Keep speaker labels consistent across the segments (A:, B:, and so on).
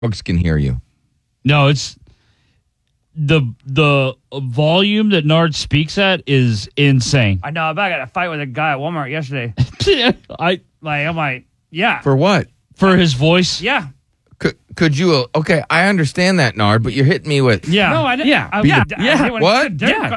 A: Folks can hear you.
B: No, it's the volume that Nard speaks at is insane.
C: I know. I got a fight with a guy at Walmart yesterday. I'm like, yeah.
A: For what?
B: For his voice?
C: Yeah.
A: Could you? Okay, I understand that, Nard, but you're hitting me with.
B: Yeah.
C: No, I didn't.
B: Yeah.
A: What?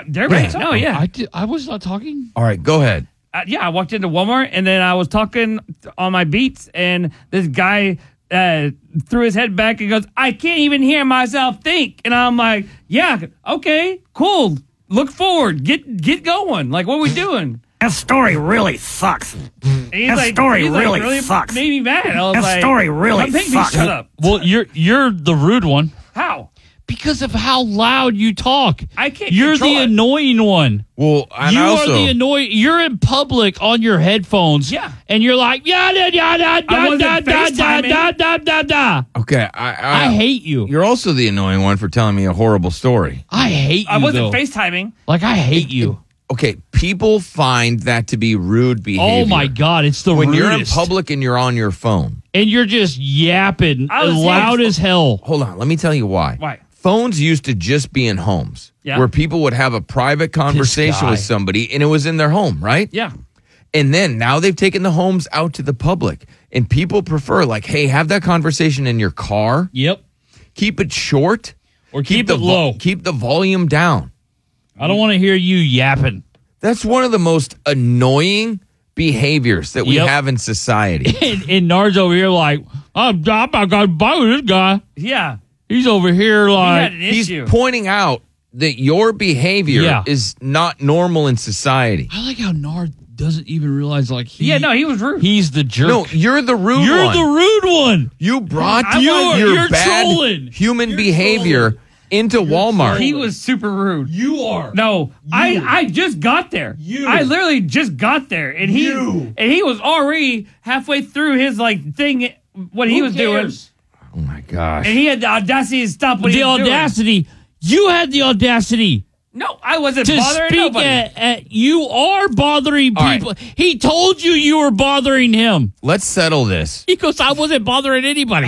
C: No, yeah.
B: I was not talking.
A: All right, go ahead.
C: I walked into Walmart and then I was talking on my beats and this guy threw his head back and goes, I can't even hear myself think. And I'm like, yeah, okay, cool. Look forward. Get going. Like, what are we doing?
D: That story really sucks.
C: That
D: story really sucks.
C: Made me mad. I was
D: That story really sucks.
C: Shut up.
B: Well, you're the rude one.
C: How?
B: Because of how loud you talk.
C: I can't
B: You're
C: control
B: the
C: it.
B: annoying one.
A: Well, and
B: you
A: also,
B: are the annoying. You're in public on your headphones.
C: Yeah.
B: And you're like, da da da da
C: wasn't
B: da da da da da da da.
A: okay,
B: I hate you.
A: You're also the annoying one for telling me a horrible story.
B: I hate you.
C: I wasn't
B: though.
C: FaceTiming.
B: Like, I hate you.
A: Okay, people find that to be rude behavior.
B: Oh my God, it's the
A: when
B: rudest.
A: you're in public and you're on your phone.
B: And you're just yapping
C: I was
B: loud as hell.
A: Hold on, let me tell you why.
C: Why?
A: Phones used to just be in homes
C: Yeah.
A: where people would have a private conversation
B: guy.
A: with somebody and it was in their home, right?
C: Yeah.
A: And then now they've taken the homes out to the public and people prefer like, hey, have that conversation in your car.
B: Yep.
A: Keep it short.
B: Or keep it low.
A: Keep the volume down.
B: I don't want to hear you yapping.
A: That's one of the most annoying behaviors that we
B: Yep.
A: have in society.
B: And Nard's over here like, I'm not going to bother this guy.
C: Yeah.
B: He's over here
C: He
B: like,
C: had an
A: He's
C: issue.
A: pointing out that your behavior
B: Yeah.
A: is not normal in society.
B: I like how Nard doesn't even realize like he
C: was rude.
B: he's the jerk.
A: No, you're the rude
B: You're
A: one.
B: the rude one.
A: You brought
B: You're
A: bad
B: trolling.
A: human
B: You're
A: behavior
B: trolling.
A: into Walmart.
C: He was super rude.
B: You are.
C: No, I just got there. I literally just got there, and he was already halfway through his like thing. What he was doing,
A: Oh my gosh.
C: and he had the audacity to stop what
B: The
C: he was
B: audacity. You had the audacity
C: doing. No, I wasn't
B: to
C: bothering
B: speak
C: nobody.
B: at you are bothering
A: All right.
B: people. He told you were bothering him.
A: Let's settle this.
B: He goes, I wasn't bothering anybody.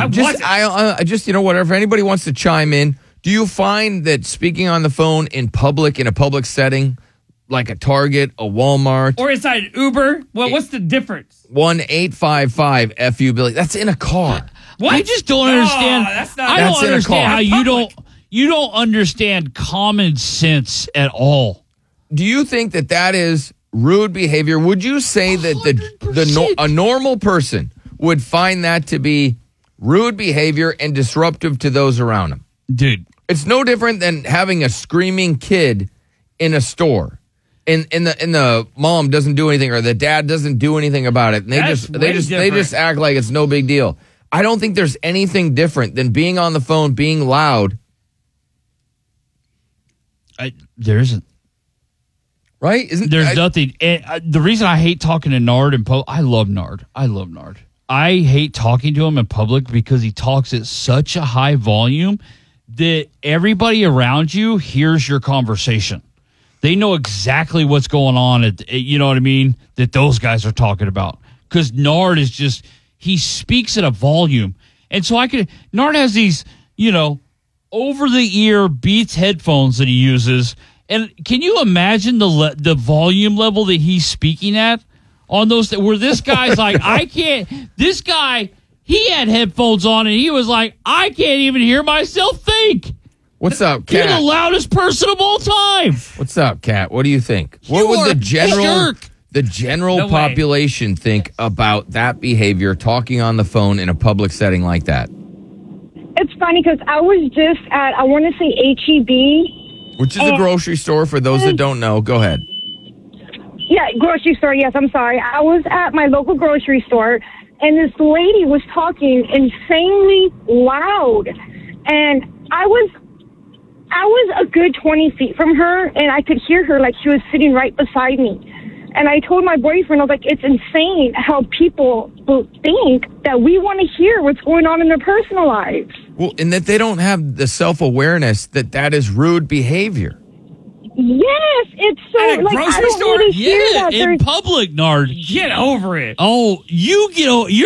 A: I just whatever. If anybody wants to chime in, do you find that speaking on the phone in public, in a public setting, like a Target, a Walmart,
C: or inside Uber. Well, what's the difference?
A: 1-855 FU Billy? That's in a car.
C: What?
B: I just don't
C: No,
B: understand.
C: that's not-
B: I
A: That's
B: don't
A: in a
B: understand
A: car.
B: how
C: That's
B: you don't understand common sense at all.
A: Do you think that is rude behavior? Would you say that a normal person would find that to be rude behavior and disruptive to those around them?
B: Dude,
A: It's no different than having a screaming kid in a store. And the mom doesn't do anything or the dad doesn't do anything about it. And they
C: That's way
A: just
C: different.
A: act like it's no big deal. I don't think there's anything different than being on the phone, being loud.
B: there isn't.
A: Right?
B: There's nothing. And the reason I hate talking to Nard in public, I love Nard. I hate talking to him in public because he talks at such a high volume that everybody around you hears your conversation. They know exactly what's going on. You know what I mean? That those guys are talking about. Because Nard is just, he speaks at a volume. And so Nard has these, over-the-ear Beats headphones that he uses. And can you imagine the volume level that he's speaking at on those, where this guy's like, this guy, he had headphones on and he was like, I can't even hear myself think.
A: What's up,
B: You're the
A: Kat?
B: loudest person of all time.
A: What's up, Kat? What do you think?
B: You
A: What would
B: are
A: the
B: a
A: general
B: jerk.
C: No way.
A: population think about that behavior, talking on the phone in a public setting like that?
E: It's funny because I was just at, I want to say HEB.
A: Which is a grocery store for those that don't know. Go ahead.
E: Yeah, grocery store. Yes, I'm sorry. I was at my local grocery store, and this lady was talking insanely loud. And I was a good 20 feet from her, and I could hear her like she was sitting right beside me. And I told my boyfriend, I was like, it's insane how people think that we want to hear what's going on in their personal lives.
A: Well, and that they don't have the self-awareness that is rude behavior.
E: Yes, it's so,
C: At a
E: like, I
C: grocery
E: don't
C: store?
E: really hear that.
B: In public, Nard.
C: Get over it.
B: Oh, you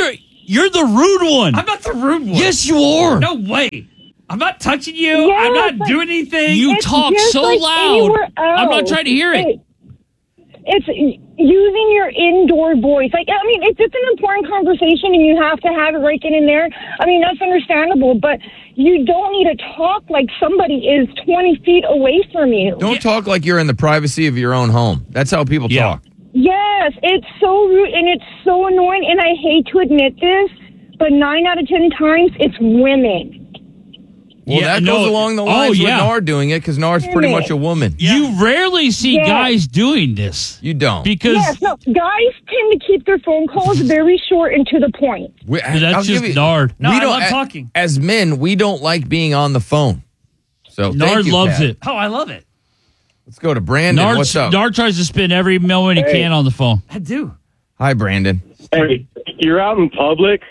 B: You're the rude one.
C: I'm not the rude one.
B: Yes, you are.
C: No way. I'm not touching you.
E: Yeah,
C: I'm not
E: but
C: doing anything.
B: You
E: It's
B: talk
E: just
B: so
E: like
B: loud.
E: anywhere
B: I'm not
E: else.
B: trying to hear it.
E: It's using your indoor voice. Like, I mean, it's an important conversation and you have to have it right then and there. I mean, that's understandable, but you don't need to talk like somebody is 20 feet away from you.
A: Don't talk like you're in the privacy of your own home. That's how people
B: Yeah.
A: talk.
E: Yes, it's so rude and it's so annoying, and I hate to admit this, but 9 out of 10 times it's women.
A: Well,
B: Yeah,
A: that
B: no,
A: goes along the lines with
B: yeah.
A: Nard doing it because Nard's pretty much a woman.
B: You rarely see
E: Yeah.
B: guys doing this
A: You don't.
B: because
E: Yes, no, guys tend to keep their phone calls very short and to the point.
B: that's
A: I'll
B: just
A: give you-
B: Nard.
C: No,
A: we
C: I
A: don't-
C: love
A: a-
C: talking.
A: As men, we don't like being on the phone. So thank
B: Nard
A: you,
B: loves
A: Pat.
B: it.
C: Oh, I love it.
A: Let's go to Brandon. What's up?
B: Nard tries to spend every moment he can on the phone.
C: I do.
A: Hi, Brandon.
F: Hey, you're out in public,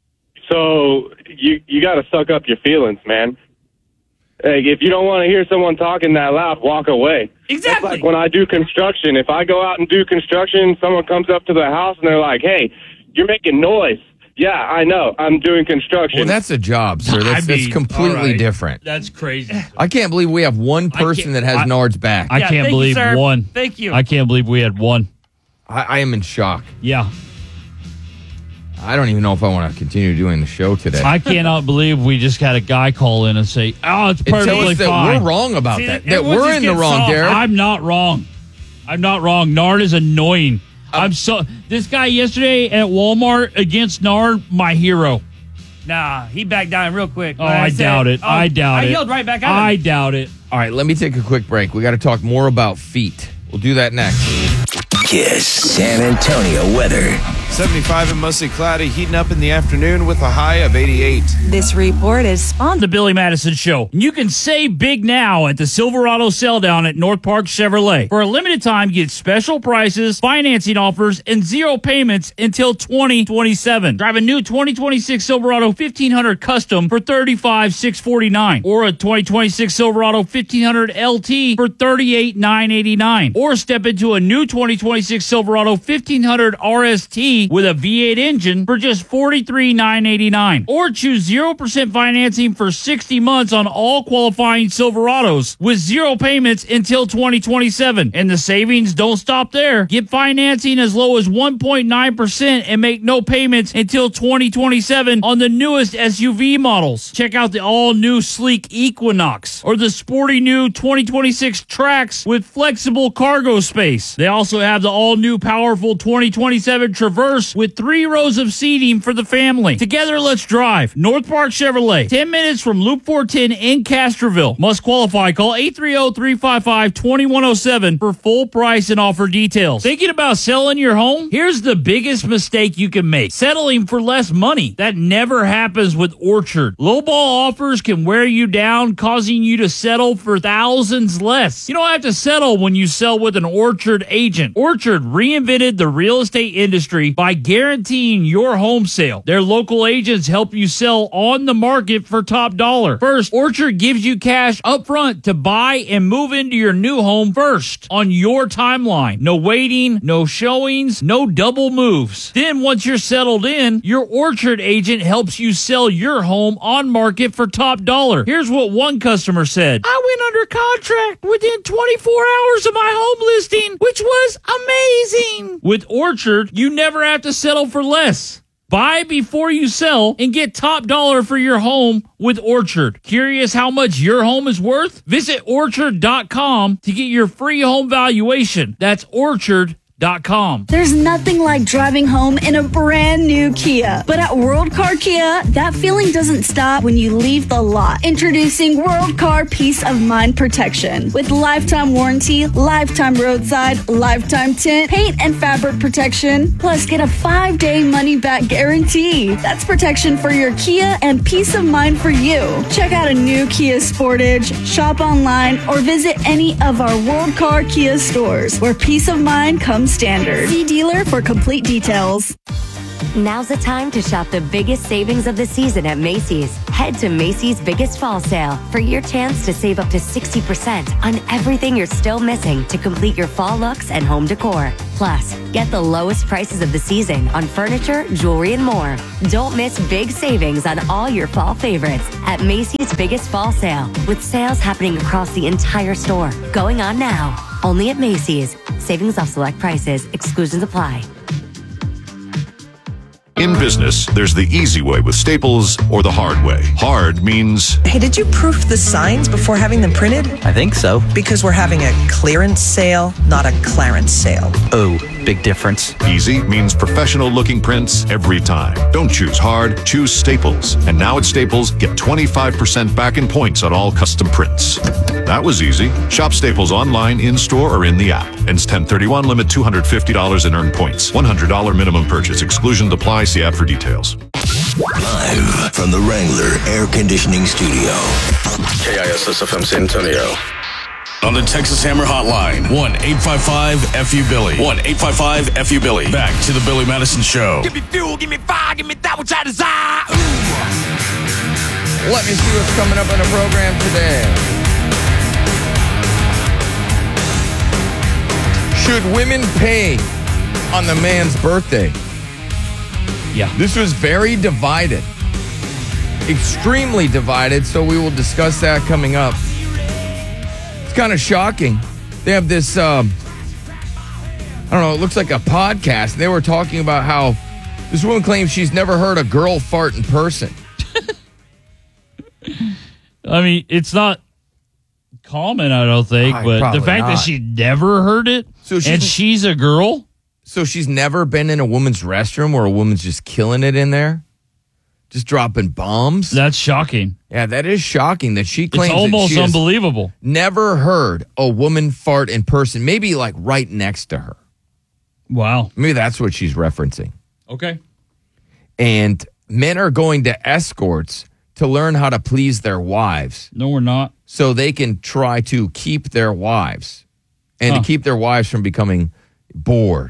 F: so you got to suck up your feelings, man. Hey, if you don't want to hear someone talking that loud, walk away.
C: Exactly.
F: That's like when I do construction. If I go out and do construction, someone comes up to the house and they're like, "Hey, you're making noise." Yeah, I know. I'm doing construction.
A: Well, that's a job, sir. That's
B: I mean,
A: completely
B: all right.
A: different.
B: That's crazy.
A: I can't believe we have one person that has Nard's back.
B: I
C: Yeah,
B: can't
C: thank you,
B: believe
C: sir.
B: one.
C: Thank you.
B: I can't believe we had one.
A: I am in shock.
B: Yeah.
A: I don't even know if I want to continue doing the show today.
B: I cannot believe we just had a guy call in and say, "Oh, it's
A: And tell
B: perfectly
A: us that
B: fine."
A: we're wrong about
C: See,
A: that.
C: it
A: That
C: was
A: we're
C: just
A: in the
C: getting
A: wrong,
C: soft.
A: Derek.
B: I'm not wrong. I'm not wrong. Nard is annoying. This guy yesterday at Walmart against Nard, my hero.
C: Nah, he backed down real quick.
B: Oh, I doubt it. I doubt it.
C: I yelled right back at him.
B: I doubt it.
A: All right, let me take a quick break. We got to talk more about feet. We'll do that next.
G: Kiss San Antonio weather.
H: 75 and mostly cloudy, heating up in the afternoon with a high of 88.
I: This report is sponsored.
B: The Billy Madison Show. You can save big now at the Silverado Sell Down at North Park Chevrolet. For a limited time, get special prices, financing offers, and zero payments until 2027. Drive a new 2026 Silverado 1500 Custom for $35,649, or a 2026 Silverado 1500 LT for $38,989, or step into a new 2026 Silverado 1500 RST with a V8 engine for just $43,989, or choose 0% financing for 60 months on all qualifying Silverados with zero payments until 2027. And the savings don't stop there. Get financing as low as 1.9% and make no payments until 2027 on the newest SUV models. Check out the all-new sleek Equinox or the sporty new 2026 Trax with flexible cargo space. They also have the all-new powerful 2027 Traverse with 3 rows of seating for the family. Together, let's drive. North Park Chevrolet, 10 minutes from Loop 410 in Castroville. Must qualify. Call 830-355-2107 for full price and offer details. Thinking about selling your home? Here's the biggest mistake you can make. Settling for less money. That never happens with Orchard. Lowball offers can wear you down, causing you to settle for thousands less. You don't have to settle when you sell with an Orchard agent. Orchard reinvented the real estate industry by guaranteeing your home sale. Their local agents help you sell on the market for top dollar. First, Orchard gives you cash up front to buy and move into your new home first on your timeline. No waiting, no showings, no double moves. Then once you're settled in, your Orchard agent helps you sell your home on market for top dollar. Here's what one customer said. I went under contract within 24 hours of my home listing, which was amazing. With Orchard, you never have to settle for less. Buy before you sell and get top dollar for your home with Orchard. Curious how much your home is worth? Visit orchard.com to get your free home valuation. That's orchard.com.
I: There's nothing like driving home in a brand new Kia. But at World Car Kia, that feeling doesn't stop when you leave the lot. Introducing World Car Peace of Mind Protection. With lifetime warranty, lifetime roadside, lifetime tint, paint and fabric protection, plus get a 5-day money-back guarantee. That's protection for your Kia and peace of mind for you. Check out a new Kia Sportage, shop online, or visit any of our World Car Kia stores where peace of mind comes standard. See dealer for complete details.
J: Now's the time to shop the biggest savings of the season at Macy's. Head to Macy's Biggest Fall Sale for your chance to save up to 60% on everything you're still missing to complete your fall looks and home decor. Plus, get the lowest prices of the season on furniture, jewelry, and more. Don't miss big savings on all your fall favorites at Macy's Biggest Fall Sale, with sales happening across the entire store. Going on now. Only at Macy's. Savings off select prices. Exclusions apply.
K: In business, there's the easy way with Staples or the hard way. Hard means...
L: Hey, did you proof the signs before having them printed?
M: I think so.
L: Because we're having a clearance sale, not a Clarence sale.
M: Oh, big difference.
K: Easy means professional-looking prints every time. Don't choose hard, choose Staples. And now at Staples, get 25% back in points on all custom prints. That was easy. Shop Staples online, in-store, or in the app. Ends 10/31, limit $250 in earned points. $100 minimum purchase. Exclusion apply. See app for details.
G: Live from the Wrangler Air Conditioning Studio.
N: KISS-FM San Antonio. On the Texas Hammer Hotline, 1-855-FU-BILLY. 1-855-FU-BILLY. Back to the Billy Madison Show.
O: Give me fuel, give me fire, give me that which I desire.
A: Let me see what's coming up on the program today. Should women pay on the man's birthday?
B: Yeah.
A: This was very divided. Extremely divided, so we will discuss that coming up. It's kind of shocking. They have this, I don't know, it looks like a podcast. They were talking about how this woman claims she's never heard a girl fart in person.
B: I mean, it's not common, I don't think, but the fact that she never heard it, and she's a girl.
A: So she's never been in a woman's restroom where a woman's just killing it in there? Just dropping bombs?
B: That's shocking.
A: Yeah, that is shocking that she claims
B: it's almost
A: that she
B: unbelievable.
A: Never heard a woman fart in person, maybe like right next to her.
B: Wow.
A: Maybe that's what she's referencing.
B: Okay.
A: And men are going to escorts to learn how to please their wives.
B: No, we're not.
A: So they can try to keep their wives and to keep their wives from becoming bored.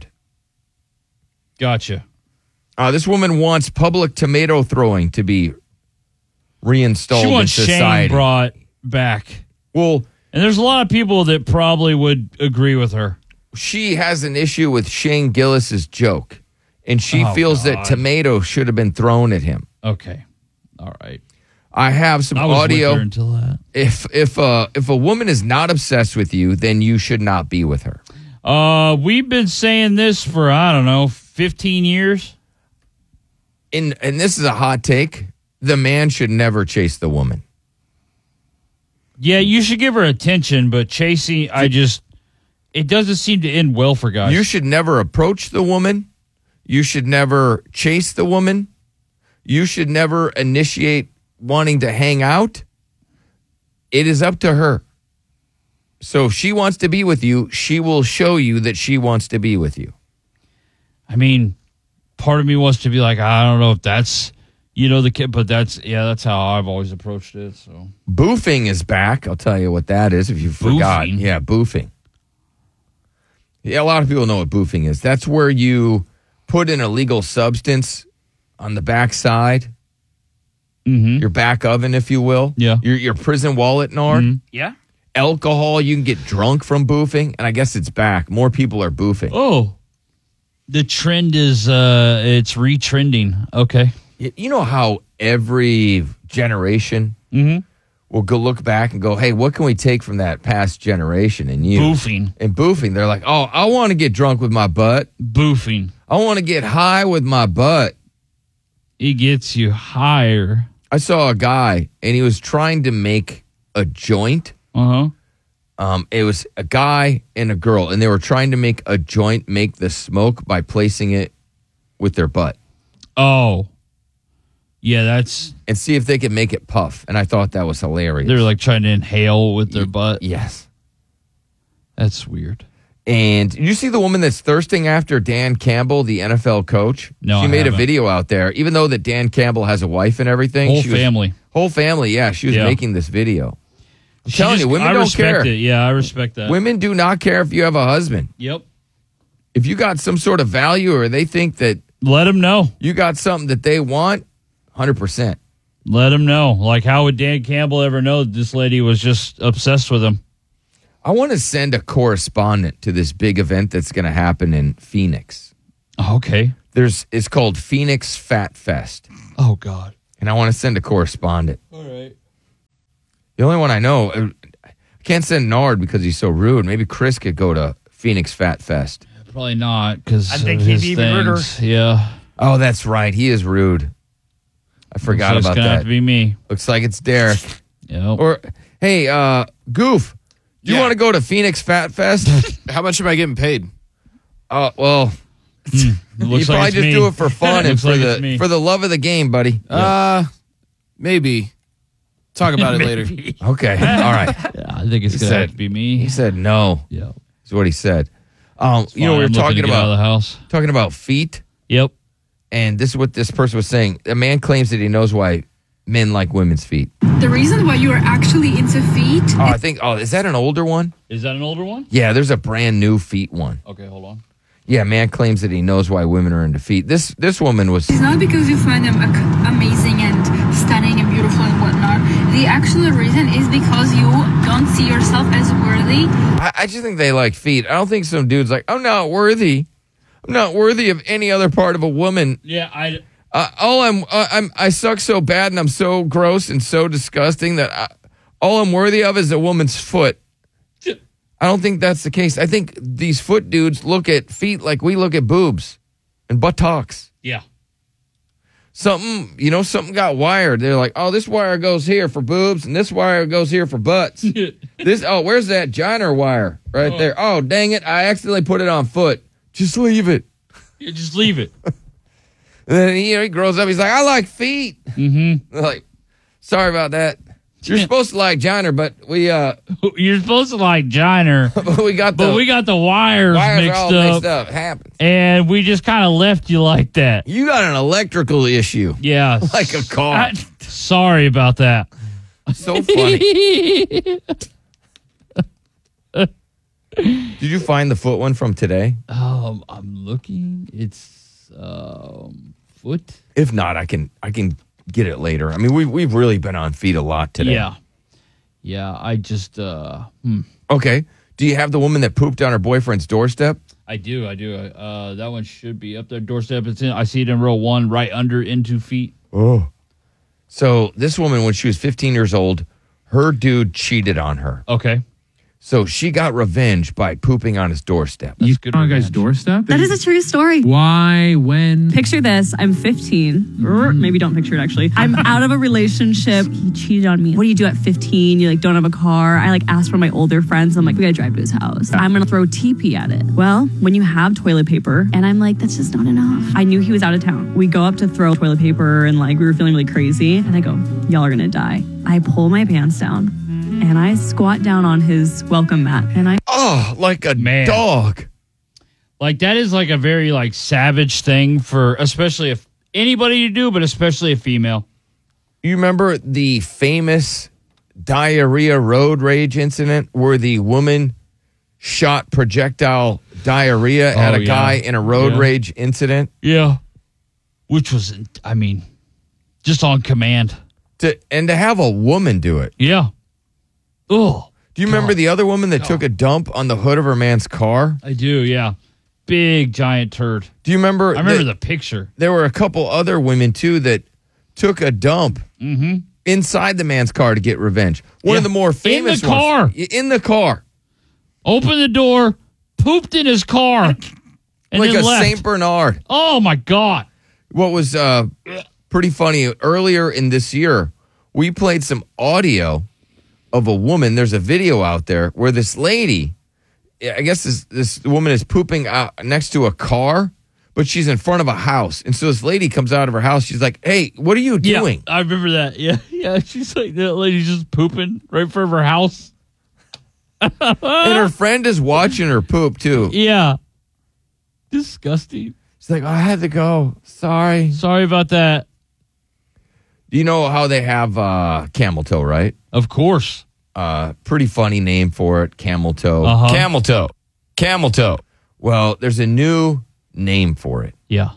B: Gotcha.
A: This woman wants public tomato throwing to be reinstalled
B: she wants
A: in society.
B: Shane brought back.
A: Well,
B: and there's a lot of people that probably would agree with her.
A: She has an issue with Shane Gillis's joke, and she feels that tomato should have been thrown at him.
B: Okay. All right.
A: I have some
B: I was
A: audio.
B: with her until that.
A: If a woman is not obsessed with you, then you should not be with her.
B: We've been saying this for, I don't know, 15 years.
A: And this is a hot take. The man should never chase the woman.
B: Yeah, you should give her attention, but chasing, it doesn't seem to end well for guys.
A: You should never approach the woman. You should never chase the woman. You should never initiate wanting to hang out. It is up to her. So if she wants to be with you, she will show you that she wants to be with you.
B: I mean, part of me wants to be like, I don't know if that's, the kid, but that's how I've always approached it. So
A: boofing is back. I'll tell you what that is if you forgot. Yeah, boofing. Yeah, a lot of people know what boofing is. That's where you put an illegal substance on the backside.
B: Mm-hmm.
A: Your back oven, if you will.
B: Yeah.
A: Your prison wallet, Nard.
B: Mm-hmm.
C: Yeah.
A: Alcohol, you can get drunk from boofing, and I guess it's back. More people are boofing.
B: Oh. The trend is, it's retrending. Okay.
A: You know how every generation will go look back and go, hey, what can we take from that past generation and use?
B: Boofing.
A: And boofing. They're like, oh, I want to get drunk with my butt.
B: Boofing.
A: I want to get high with my butt.
B: It gets you higher.
A: I saw a guy, and he was trying to make a joint. It was a guy and a girl, and they were trying to make a joint, make the smoke by placing it with their butt.
B: Oh. Yeah,
A: and see if they could make it puff. And I thought that was hilarious.
B: They're like trying to inhale with their butt.
A: Yes.
B: That's weird.
A: And you see the woman that's thirsting after Dan Campbell, the NFL coach?
B: No,
A: she
B: I
A: made
B: haven't.
A: a video out there, even though that Dan Campbell has a wife and everything. Whole family, yeah. She was making this video. I'm telling you, women don't care.
B: Yeah, I respect that.
A: Women do not care if you have a husband.
B: Yep.
A: If you got some sort of value or they think that
B: Let them know.
A: You got something that they want, 100%.
B: Let them know. Like, how would Dan Campbell ever know this lady was just obsessed with him?
A: I want to send a correspondent to this big event that's going to happen in Phoenix.
B: Okay.
A: It's called Phoenix Fat Fest.
B: Oh, God.
A: And I want to send a correspondent.
B: All right.
A: The only one I know, I can't send Nard because he's so rude. Maybe Chris could go to Phoenix Fat Fest.
B: Probably not, because
C: I think he'd be ruder.
B: Yeah.
A: Oh, that's right. He is rude. I forgot
B: Looks
A: about
B: like it's gonna
A: that.
B: have to be me.
A: Looks like it's Derek.
B: Yep.
A: Or, hey, Goof, do you want to go to Phoenix Fat Fest?
H: How much am I getting paid?
A: Well, you
B: Looks
A: probably
B: like it's
A: just
B: me.
A: do it for fun and
B: Looks
A: for
B: like it's me.
A: the love of the game, buddy.
H: Maybe. Talk about it later.
A: Okay. All right.
B: Yeah, I think it's going to have to be me.
A: He said no.
B: Yeah.
A: Is what he said. You know, we were
B: I'm looking
A: talking
B: to get out of the house.
A: talking about feet,
B: Yep.
A: and this is what this person was saying. A man claims that he knows why men like women's feet.
P: The reason why you are actually into feet.
A: Is that an older one?
B: Is that an older one?
A: Yeah, there's a brand new feet one.
B: Okay, hold on.
A: Yeah, man claims that he knows why women are into feet. This woman was.
P: It's not because you find them amazing and stunning and beautiful and whatnot. The actual reason is because you don't see yourself as worthy.
A: I just think they like feet. I don't think some dude's like, I'm not worthy. I'm not worthy of any other part of a woman.
B: Yeah,
A: I suck so bad and I'm so gross and so disgusting that all I'm worthy of is a woman's foot. I don't think that's the case. I think these foot dudes look at feet like we look at boobs and buttocks.
B: Yeah.
A: Something got wired. They're like, oh, this wire goes here for boobs and this wire goes here for butts. Where's that giner wire right there? Oh, dang it. I accidentally put it on foot. Just leave it.
B: Yeah, just leave it.
A: And then he grows up. He's like, I like feet.
B: Mm-hmm.
A: Like, sorry about that. You're supposed to like Johnner, but we
B: You're supposed to like Johnner,
A: we got
B: the wires
A: are all mixed up.
B: It
A: happens.
B: And we just kind of left you like that.
A: You got an electrical issue.
B: Yeah.
A: Like a car.
B: Sorry about that.
A: So funny. Did you find the foot one from today?
B: I'm looking. It's foot.
A: If not, I can get it later. I mean, we've really been on feet a lot today.
B: Yeah. I just
A: Okay. Do you have the woman that pooped on her boyfriend's doorstep?
B: I do. That one should be up there. Doorstep. I see it in row 1, right under into feet.
A: Oh. So this woman, when she was 15 years old, her dude cheated on her.
B: Okay.
A: So she got revenge by pooping on his doorstep.
Q: You on a guy's doorstep?
R: That is a true story.
Q: Why? When?
R: Picture this. I'm 15. Or maybe don't picture it, actually. I'm out of a relationship. He cheated on me. What do you do at 15? You don't have a car. I asked for my older friends. I'm like, we gotta drive to his house. I'm gonna throw TP at it. Well, when you have toilet paper, and I'm like, that's just not enough. I knew he was out of town. We go up to throw toilet paper, and we were feeling really crazy. And I go, y'all are gonna die. I pull my pants down. And I squat down on his welcome mat. And
A: like a dog.
B: Like, that is like a very savage thing for, especially if anybody to do, but especially a female.
A: You remember the famous diarrhea road rage incident where the woman shot projectile diarrhea at a guy in a road rage incident?
B: Yeah. Which was, just on command.
A: To have a woman do it.
B: Yeah. Oh.
A: Do you remember the other woman that took a dump on the hood of her man's car?
B: I do, yeah. Big, giant turd.
A: Do you remember?
B: I remember the picture.
A: There were a couple other women, too, that took a dump inside the man's car to get revenge. One of the more famous ones. In the car.
B: Opened the door, pooped in his car, and
A: like
B: then
A: a
B: left.
A: St. Bernard.
B: Oh, my God.
A: What was pretty funny, earlier in this year, we played some audio of a woman. There's a video out there where this lady, I guess this woman is pooping out next to a car, but she's in front of a house. And so this lady comes out of her house. She's like, hey, what are you doing?
B: I remember that. Yeah. She's like, that lady's just pooping right in front of her house.
A: And her friend is watching her poop, too.
B: Yeah. Disgusting.
A: She's like, I had to go. Sorry
B: about that.
A: Do you know how they have camel toe, right?
B: Of course.
A: Pretty funny name for it, camel toe.
B: Uh-huh.
A: Camel toe. Well, there's a new name for it.
B: Yeah.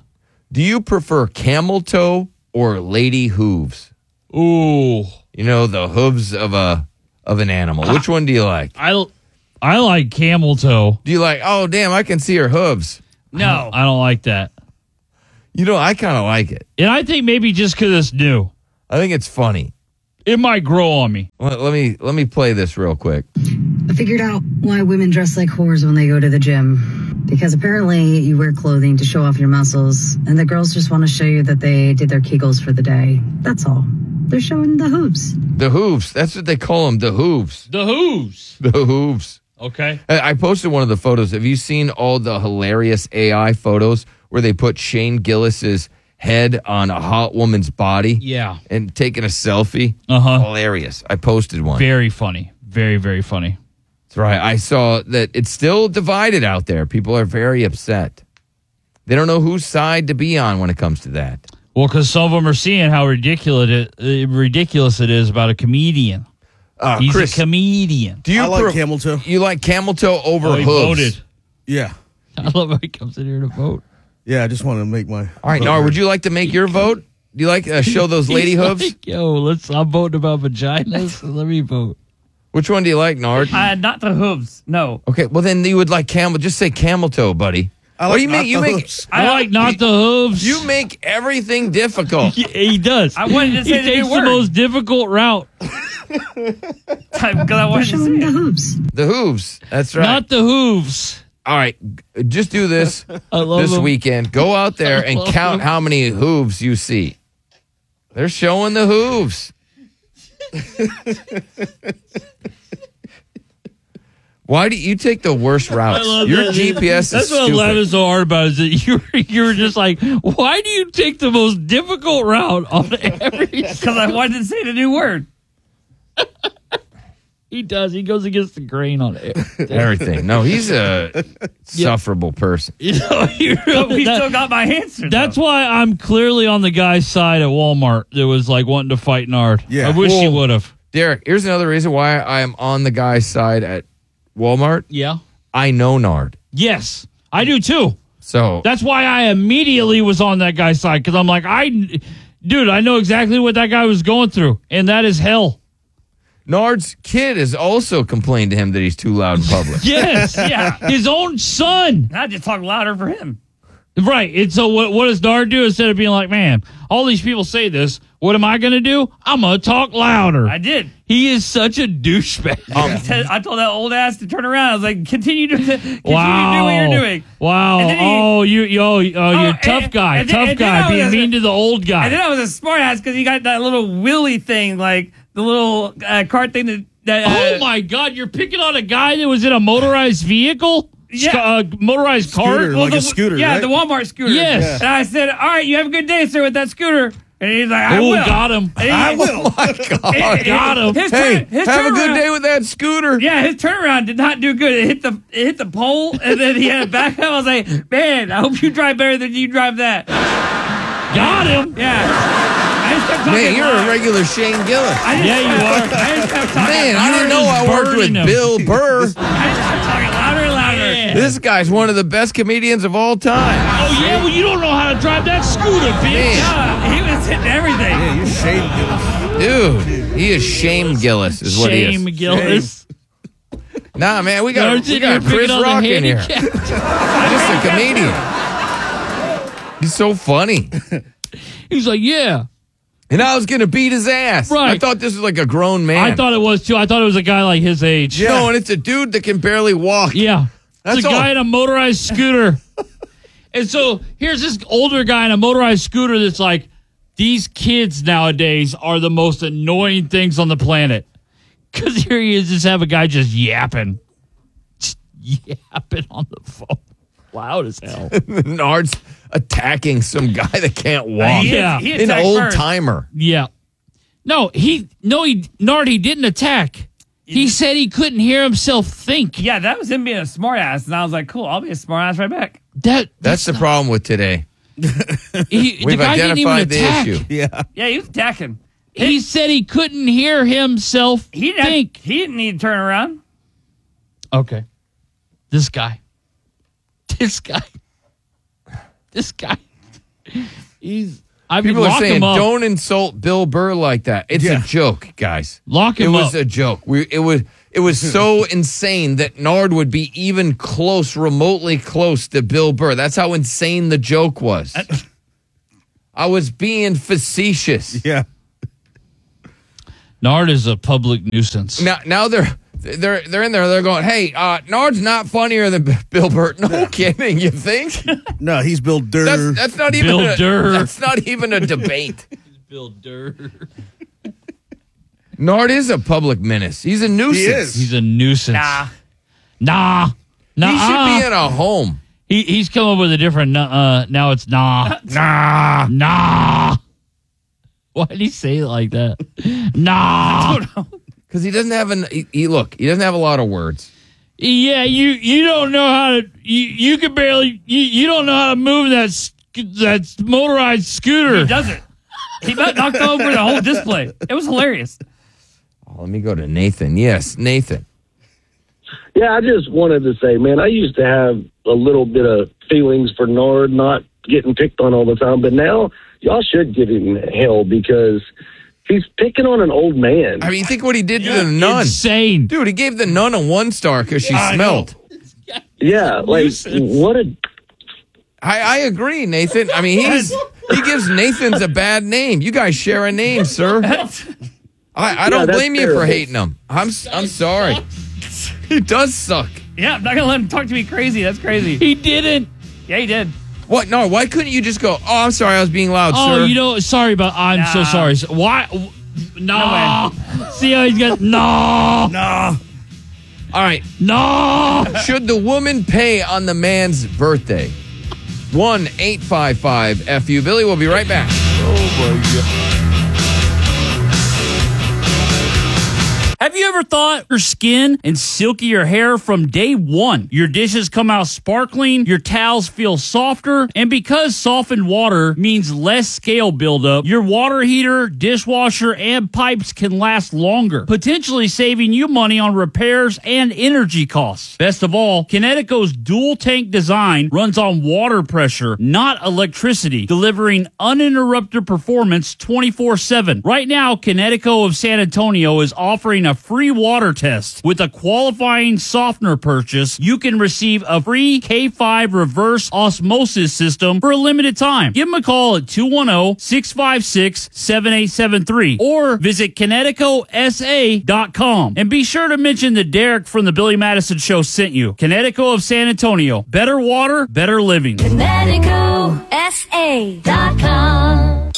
A: Do you prefer camel toe or lady hooves?
B: Ooh.
A: You know, the hooves of an animal. Which one do you like?
B: I like camel toe.
A: Do you like, oh, damn, I can see her hooves?
C: No.
B: I don't like that.
A: You know, I kind of like it.
B: And I think maybe just because it's new.
A: I think it's funny.
B: It might grow on me.
A: Let me play this real quick.
S: I figured out why women dress like whores when they go to the gym. Because apparently you wear clothing to show off your muscles, and the girls just want to show you that they did their Kegels for the day. That's all. They're showing the hooves.
A: The hooves. That's what they call them, the hooves.
B: The hooves.
A: The hooves.
B: Okay.
A: I posted one of the photos. Have you seen all the hilarious AI photos where they put Shane Gillis's head on a hot woman's body?
B: Yeah.
A: And taking a selfie?
B: Uh-huh.
A: Hilarious. I posted one.
B: Very funny. Very, very funny.
A: That's right. I saw that it's still divided out there. People are very upset. They don't know whose side to be on when it comes to that.
B: Well, because some of them are seeing how ridiculous it is about a comedian. He's
A: Chris,
B: a comedian.
A: Do you
T: I like camel toe.
A: You like camel toe over
B: he
A: hooves?
B: voted.
T: Yeah.
B: I love how he comes in here to vote.
T: Yeah, I just want to make my.
A: All right, Nard, would you like to make your vote? Do you like show those lady
B: He's
A: hooves?
B: like, yo, I'm voting about vaginas. Let me vote.
A: Which one do you like, Nard?
C: Not the hooves. No.
A: Okay, well then you would like camel. Just say camel toe, buddy.
T: I like not the hooves.
B: I like not the hooves.
A: You make everything difficult.
B: He does.
C: I wanted to say
B: he takes the most difficult route.
C: Because I wanted to say
S: the hooves.
A: The hooves. That's right.
B: Not the hooves.
A: All right, just do this
B: love
A: this
B: them.
A: weekend. Go out there and count how many hooves you see. They're showing the hooves. Why do you take the worst routes? Your GPS
B: That's
A: is
B: what
A: stupid.
B: I love so hard about is that you were just like, why do you take the most difficult route on every?
C: Because I wanted to say the new word.
B: He does. He goes against the grain on it.
A: Everything. No, he's a sufferable person.
B: You know,
C: We still got my answer.
B: That's why I'm clearly on the guy's side at Walmart that was like wanting to fight Nard.
T: Yeah.
B: I wish he
A: Well,
B: would have.
A: Derek, here's another reason why I am on the guy's side at Walmart.
B: Yeah.
A: I know Nard.
B: Yes, I do too.
A: So
B: That's why I immediately was on that guy's side because I'm like, dude, I know exactly what that guy was going through, and that is hell.
A: Nard's kid has also complained to him that he's too loud in public.
B: Yes,
C: Yeah.
B: his own son.
C: I just talk louder for him.
B: Right. And so what does Nard do instead of being like, man, all these people say this. What am I going to do? I'm going to talk louder.
C: I did.
B: He is such a douchebag.
C: I told that old ass to turn around. I was like, continue to do
B: Wow.
C: what you're doing.
B: Wow.
C: And then
B: You're a tough guy.
C: and then
B: Tough guy
C: I
B: being
C: was-
B: mean to the old guy.
C: And then I was a smart ass because he got that little willy thing, like the little cart thing that
B: oh my God, you're picking on a guy that was in a motorized vehicle?
C: Yeah.
B: Motorized cart?
T: Scooter, like a scooter,
C: Yeah,
T: right?
C: the Walmart scooter.
B: Yes.
C: And I said, all right, you have a good day, sir, with that scooter. And he's like, I
B: Oh,
C: will.
B: got him.
C: And
T: I will.
A: Oh my God.
B: Got him.
C: His
A: Hey,
C: his
A: have a good
C: turnaround-
A: day with that scooter.
C: Yeah, his turnaround did not do good. It hit the pole, and then he had to back up. I was like, man, I hope you drive better than you drive that.
B: Got him.
C: Yeah. I just kept talking
A: Man, you're
C: loud.
A: a regular Shane Gillis.
B: Yeah, you are.
C: I just kept talking
A: Man, I
C: louder.
A: didn't know I worked with
B: burning him.
A: Bill Burr.
C: I just kept talking louder and louder.
B: Yeah.
A: This guy's one of the best comedians of all time.
B: Oh, yeah? Well, you don't know how to drive that scooter, bitch.
C: Yeah, he was hitting everything.
T: Yeah, you shame Gillis.
A: Dude, he is Shame Gillis is what he
B: Shame
A: is.
B: Gillis.
A: Nah, man, we got
B: Nard's in here
A: Chris
B: picking on the
A: Rock in here.
B: handicap.
A: Just a comedian. He's so funny.
B: He's like, yeah.
A: And I was going to beat his ass.
B: Right.
A: I thought this was like a grown man.
B: I thought it was, too. I thought it was a guy like his age.
A: No, and it's a dude that can barely walk.
B: Yeah.
A: That's
B: It's a
A: all.
B: guy in a motorized scooter. And so here's this older guy in a motorized scooter that's like, these kids nowadays are the most annoying things on the planet. Because here he is, just have a guy just yapping. Just yapping on the phone. Loud as hell.
A: Nard's attacking some guy that can't walk.
B: Yeah.
C: He
A: An
C: attacked
A: old
C: first.
A: timer.
B: Yeah. Nard, he didn't attack. He said he couldn't hear himself think.
C: Yeah, that was him being a smart ass. And I was like, cool, I'll be a smart ass right back.
A: That's the problem with today.
B: The
A: We've
B: guy didn't even
A: identified the
B: attack.
A: issue.
T: Yeah.
C: Yeah, he was attacking.
B: He said he couldn't hear himself think.
C: He didn't need to turn around.
B: Okay. This guy.
A: People are saying, don't insult Bill Burr like that. It's a joke, guys.
B: Lock him up.
A: It was a joke. It was so insane that Nard would be even remotely close to Bill Burr. That's how insane the joke was. I was being facetious.
T: Yeah.
B: Nard is a public nuisance.
A: Now they're in there. They're going, hey, Nard's not funnier than Bill Burr. No kidding. You think?
T: No, he's Bill Durr.
A: That's not even
B: Bill Durr.
A: That's not even a debate.
B: Bill Durr.
A: Nard is a public menace. He's a nuisance.
T: He is.
B: He's a nuisance. Nah.
A: He should be in a home.
B: He's come up with a different now it's nah. Why did he say it like that? Nah.
C: I don't know.
A: Because he doesn't have he doesn't have a lot of words.
B: Yeah, you don't know how to you can barely you don't know how to move that motorized scooter.
C: He doesn't. He about knocked over the whole display. It was hilarious.
A: Oh, let me go to Nathan. Yes, Nathan.
U: Yeah, I just wanted to say, man, I used to have a little bit of feelings for Nard not getting picked on all the time, but now y'all should give him hell because he's picking on an old man.
A: I mean, think what he did to the nun.
B: Insane.
A: Dude, he gave the nun a 1-star because she smelled.
U: Yeah, like, what a...
A: I agree, Nathan. I mean, he gives Nathan's a bad name. You guys share a name, sir. I don't blame you for hating him. I'm sorry. He does suck.
C: Yeah, I'm not going to let him talk to me crazy. That's crazy.
B: He didn't.
C: Yeah, he did.
A: What? No, why couldn't you just go, oh, I'm sorry, I was being loud, sir?
B: Oh, sorry about, I'm so sorry. Why? No. See how he's got, no.
T: No.
A: All right.
B: No.
A: Should the woman pay on the man's birthday? 1-855-FU. Billy, we'll be right back.
T: Oh, my God.
B: Have you ever thought your skin and silkier hair from day one? Your dishes come out sparkling, your towels feel softer, and because softened water means less scale buildup, your water heater, dishwasher, and pipes can last longer, potentially saving you money on repairs and energy costs. Best of all, Kinetico's dual tank design runs on water pressure, not electricity, delivering uninterrupted performance 24/7. Right now, Kinetico of San Antonio is offering a free water test. With a qualifying softener purchase, you can receive a free K5 reverse osmosis system for a limited time. Give them a call at 210-656-7873 or visit KineticoSA.com. And be sure to mention that Derek from the Billy Madison Show sent you. Kinetico of San Antonio. Better water, better living.
V: KineticoSA.com.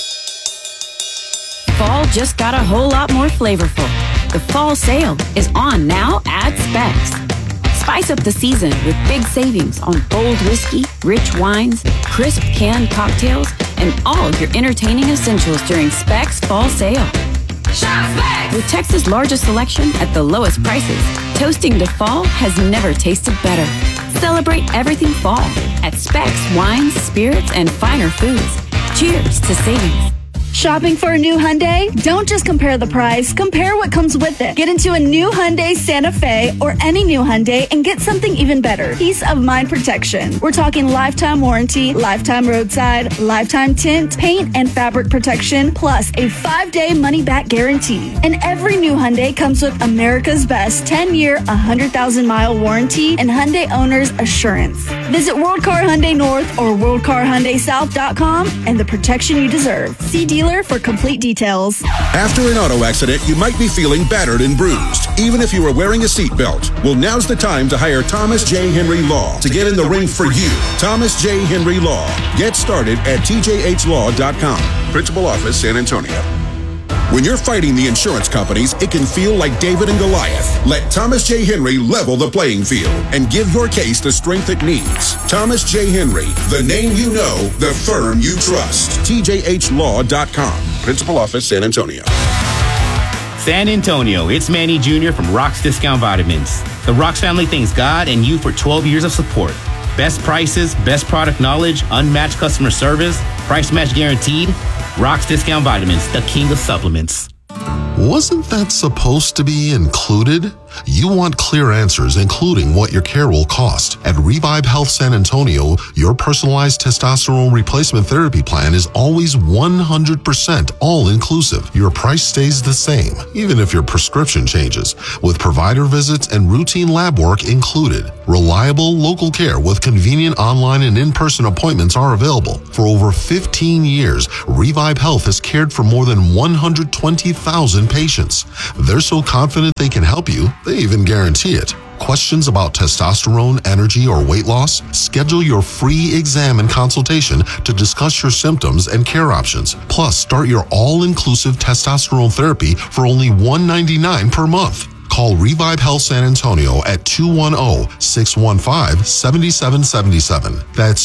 V: Fall just got a whole lot more flavorful. The fall sale is on now at Specs. Spice up the season with big savings on bold whiskey, rich wines, crisp canned cocktails, and all your entertaining essentials during Specs fall sale. Shop Specs! With Texas' largest selection at the lowest prices, toasting to fall has never tasted better. Celebrate everything fall at Specs Wines, Spirits, and Finer Foods. Cheers to savings.
I: Shopping for a new Hyundai? Don't just compare the price, compare what comes with it. Get into a new Hyundai Santa Fe or any new Hyundai and get something even better. Peace of mind protection. We're talking lifetime warranty, lifetime roadside, lifetime tint, paint, and fabric protection, plus a 5-day money-back guarantee. And every new Hyundai comes with America's best 10-year, 100,000-mile warranty and Hyundai Owner's Assurance. Visit World Car Hyundai North or WorldCarHyundaiSouth.com and the protection you deserve. See dealer for complete details.
W: After an auto accident, you might be feeling battered and bruised, even if you are wearing a seatbelt. Well, now's the time to hire Thomas J. Henry Law to get in the ring for you. Thomas J. Henry Law. Get started at tjhlaw.com. Principal Office, San Antonio. When you're fighting the insurance companies, it can feel like David and Goliath. Let Thomas J. Henry level the playing field and give your case the strength it needs. Thomas J. Henry, the name you know, the firm you trust. tjhlaw.com. Principal Office, San Antonio.
X: San Antonio, it's Manny Jr. from Rock's Discount Vitamins. The Rock's family thanks God and you for 12 years of support. Best prices, best product knowledge, unmatched customer service, price match guaranteed. Rock's Discount Vitamins, the king of supplements.
K: Wasn't that supposed to be included? You want clear answers, including what your care will cost. At Revive Health San Antonio, your personalized testosterone replacement therapy plan is always 100% all-inclusive. Your price stays the same, even if your prescription changes, with provider visits and routine lab work included. Reliable local care with convenient online and in-person appointments are available. For over 15 years, Revive Health has cared for more than 120,000 patients. They're so confident they can help you, they even guarantee it. Questions about testosterone, energy, or weight loss? Schedule your free exam and consultation to discuss your symptoms and care options. Plus, start your all-inclusive testosterone therapy for only $199 per month. Call Revive Health San Antonio at 210-615-7777. That's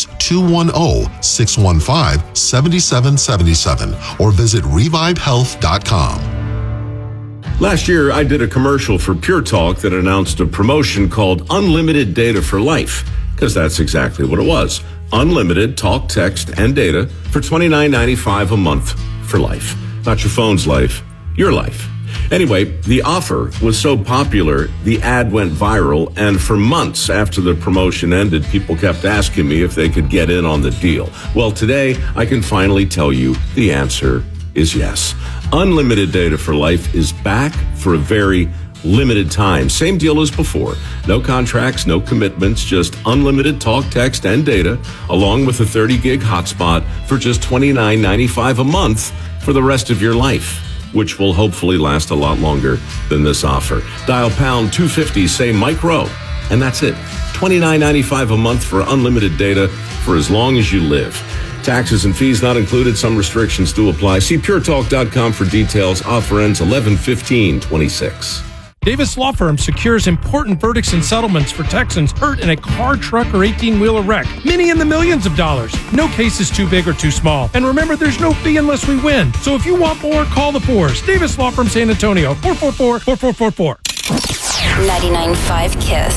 K: 210-615-7777. Or visit revivehealth.com.
D: Last year, I did a commercial for Pure Talk that announced a promotion called Unlimited Data for Life, because that's exactly what it was. Unlimited talk, text, and data for $29.95 a month for life. Not your phone's life, your life. Anyway, the offer was so popular, the ad went viral, and for months after the promotion ended, people kept asking me if they could get in on the deal. Well, today, I can finally tell you the answer is yes. Unlimited Data for Life is back for a very limited time. Same deal as before. No contracts, no commitments, just unlimited talk, text, and data, along with a 30-gig hotspot for just $29.95 a month for the rest of your life, which will hopefully last a lot longer than this offer. Dial pound 250, say Mike Rowe, and that's it. $29.95 a month for unlimited data for as long as you live. Taxes and fees not included. Some restrictions do apply. See puretalk.com for details. Offer ends 11/15/26.
E: Davis Law Firm secures important verdicts and settlements for Texans hurt in a car, truck, or 18-wheeler wreck. Many in the millions of dollars. No case is too big or too small. And remember, there's no fee unless we win. So if you want more, call the Fours. Davis Law Firm San Antonio, 444-4444.
F: 99.5 KISS.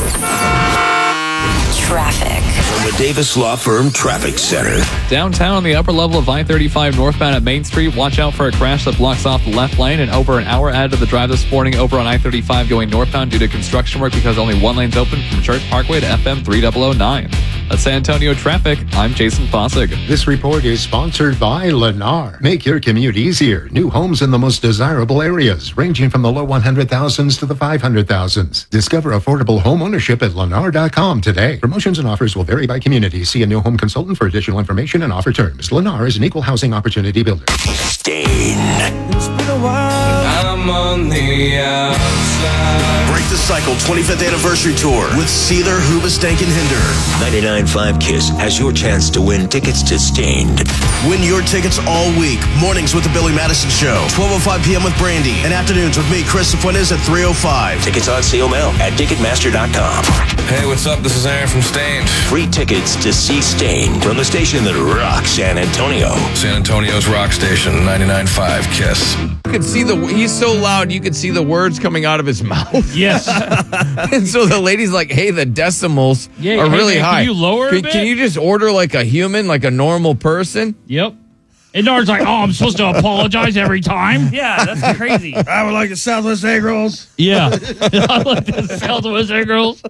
F: Traffic.
G: From the Davis Law Firm Traffic Center.
J: Downtown on the upper level of I-35 northbound at Main Street, watch out for a crash that blocks off the left lane, and over an hour added to the drive this morning over on I-35 going northbound due to construction work because only one lane's open from Church Parkway to FM 3009. That's San Antonio traffic. I'm Jason Fossig.
Y: This report is sponsored by Lennar. Make your commute easier. New homes in the most desirable areas, ranging from the low 100,000s to the 500,000s. Discover affordable home ownership at Lennar.com today. Promotions and offers will vary by community. See a new home consultant for additional information and offer terms. Lennar is an equal housing opportunity builder.
G: Stain.
O: It's been a while. I'm on the outside.
G: Break the Cycle 25th Anniversary Tour with Seether, Hoobastank, and Hinder. 99.5 KISS has your chance to win tickets to Stained. Win your tickets all week. Mornings with the Billy Madison Show. 12:05 p.m. with Brandy. And afternoons with me, Chris Fuentes, at 3:05. Tickets on sale now at Ticketmaster.com.
H: Hey, what's up? This is Aaron from Stained.
G: Free tickets to see Stained from the station that rocks San Antonio.
H: San Antonio's rock station, 99.5 KISS.
A: You could see he's so loud, you could see the words coming out of his mouth.
C: Yes.
A: And so the lady's like, hey, the decimals are really high.
C: Can you lower a bit?
A: Can you just order like a human, like a normal person?
B: Yep. And Nard's like, oh, I'm supposed to apologize every time?
C: Yeah, that's crazy.
T: I would like the Southwest egg rolls.
B: Yeah. I like the Southwest egg rolls.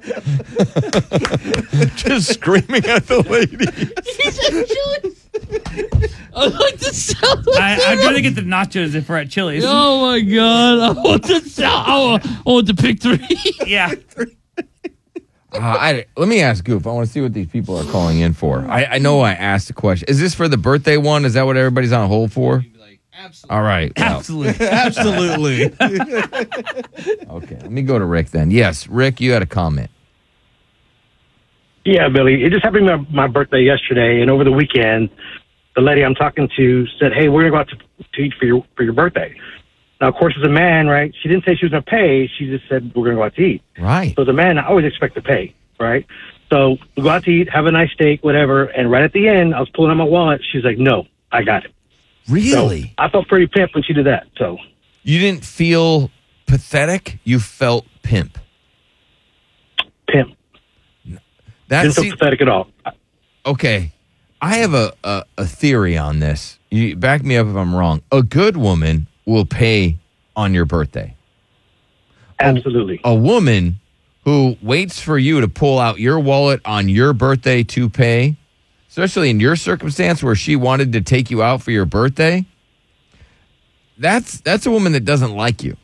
A: Just screaming at the lady.
B: I like the Southwest
C: I'd rather get the nachos if we're at Chili's.
B: Oh, my God. I want the pick 3.
C: Yeah.
A: Let me ask Goof. I want to see what these people are calling in for. I know I asked a question. Is this for the birthday one? Is that what everybody's on hold for? Absolutely. All right. Well.
C: Absolutely.
T: Absolutely.
A: Okay. Let me go to Rick then. Yes, Rick, you had a comment.
Z: Yeah, Billy. It just happened to be my birthday yesterday, and over the weekend, the lady I'm talking to said, "Hey, we're going to go out to eat for your birthday." Now, of course, as a man, right, she didn't say she was going to pay. She just said, we're going to go out to eat.
A: Right.
Z: So as a man, I always expect to pay, right? So we go out to eat, have a nice steak, whatever, and right at the end, I was pulling out my wallet. She's like, no, I got it.
A: Really?
Z: So I felt pretty pimp when she did that. So
A: you didn't feel pathetic? You felt pimp.
Z: Pimp. Didn't feel pathetic at all.
A: Okay. I have a theory on this. You back me up if I'm wrong. A good woman will pay on your birthday.
Z: Absolutely.
A: A woman who waits for you to pull out your wallet on your birthday to pay, especially in your circumstance where she wanted to take you out for your birthday, that's a woman that doesn't like you.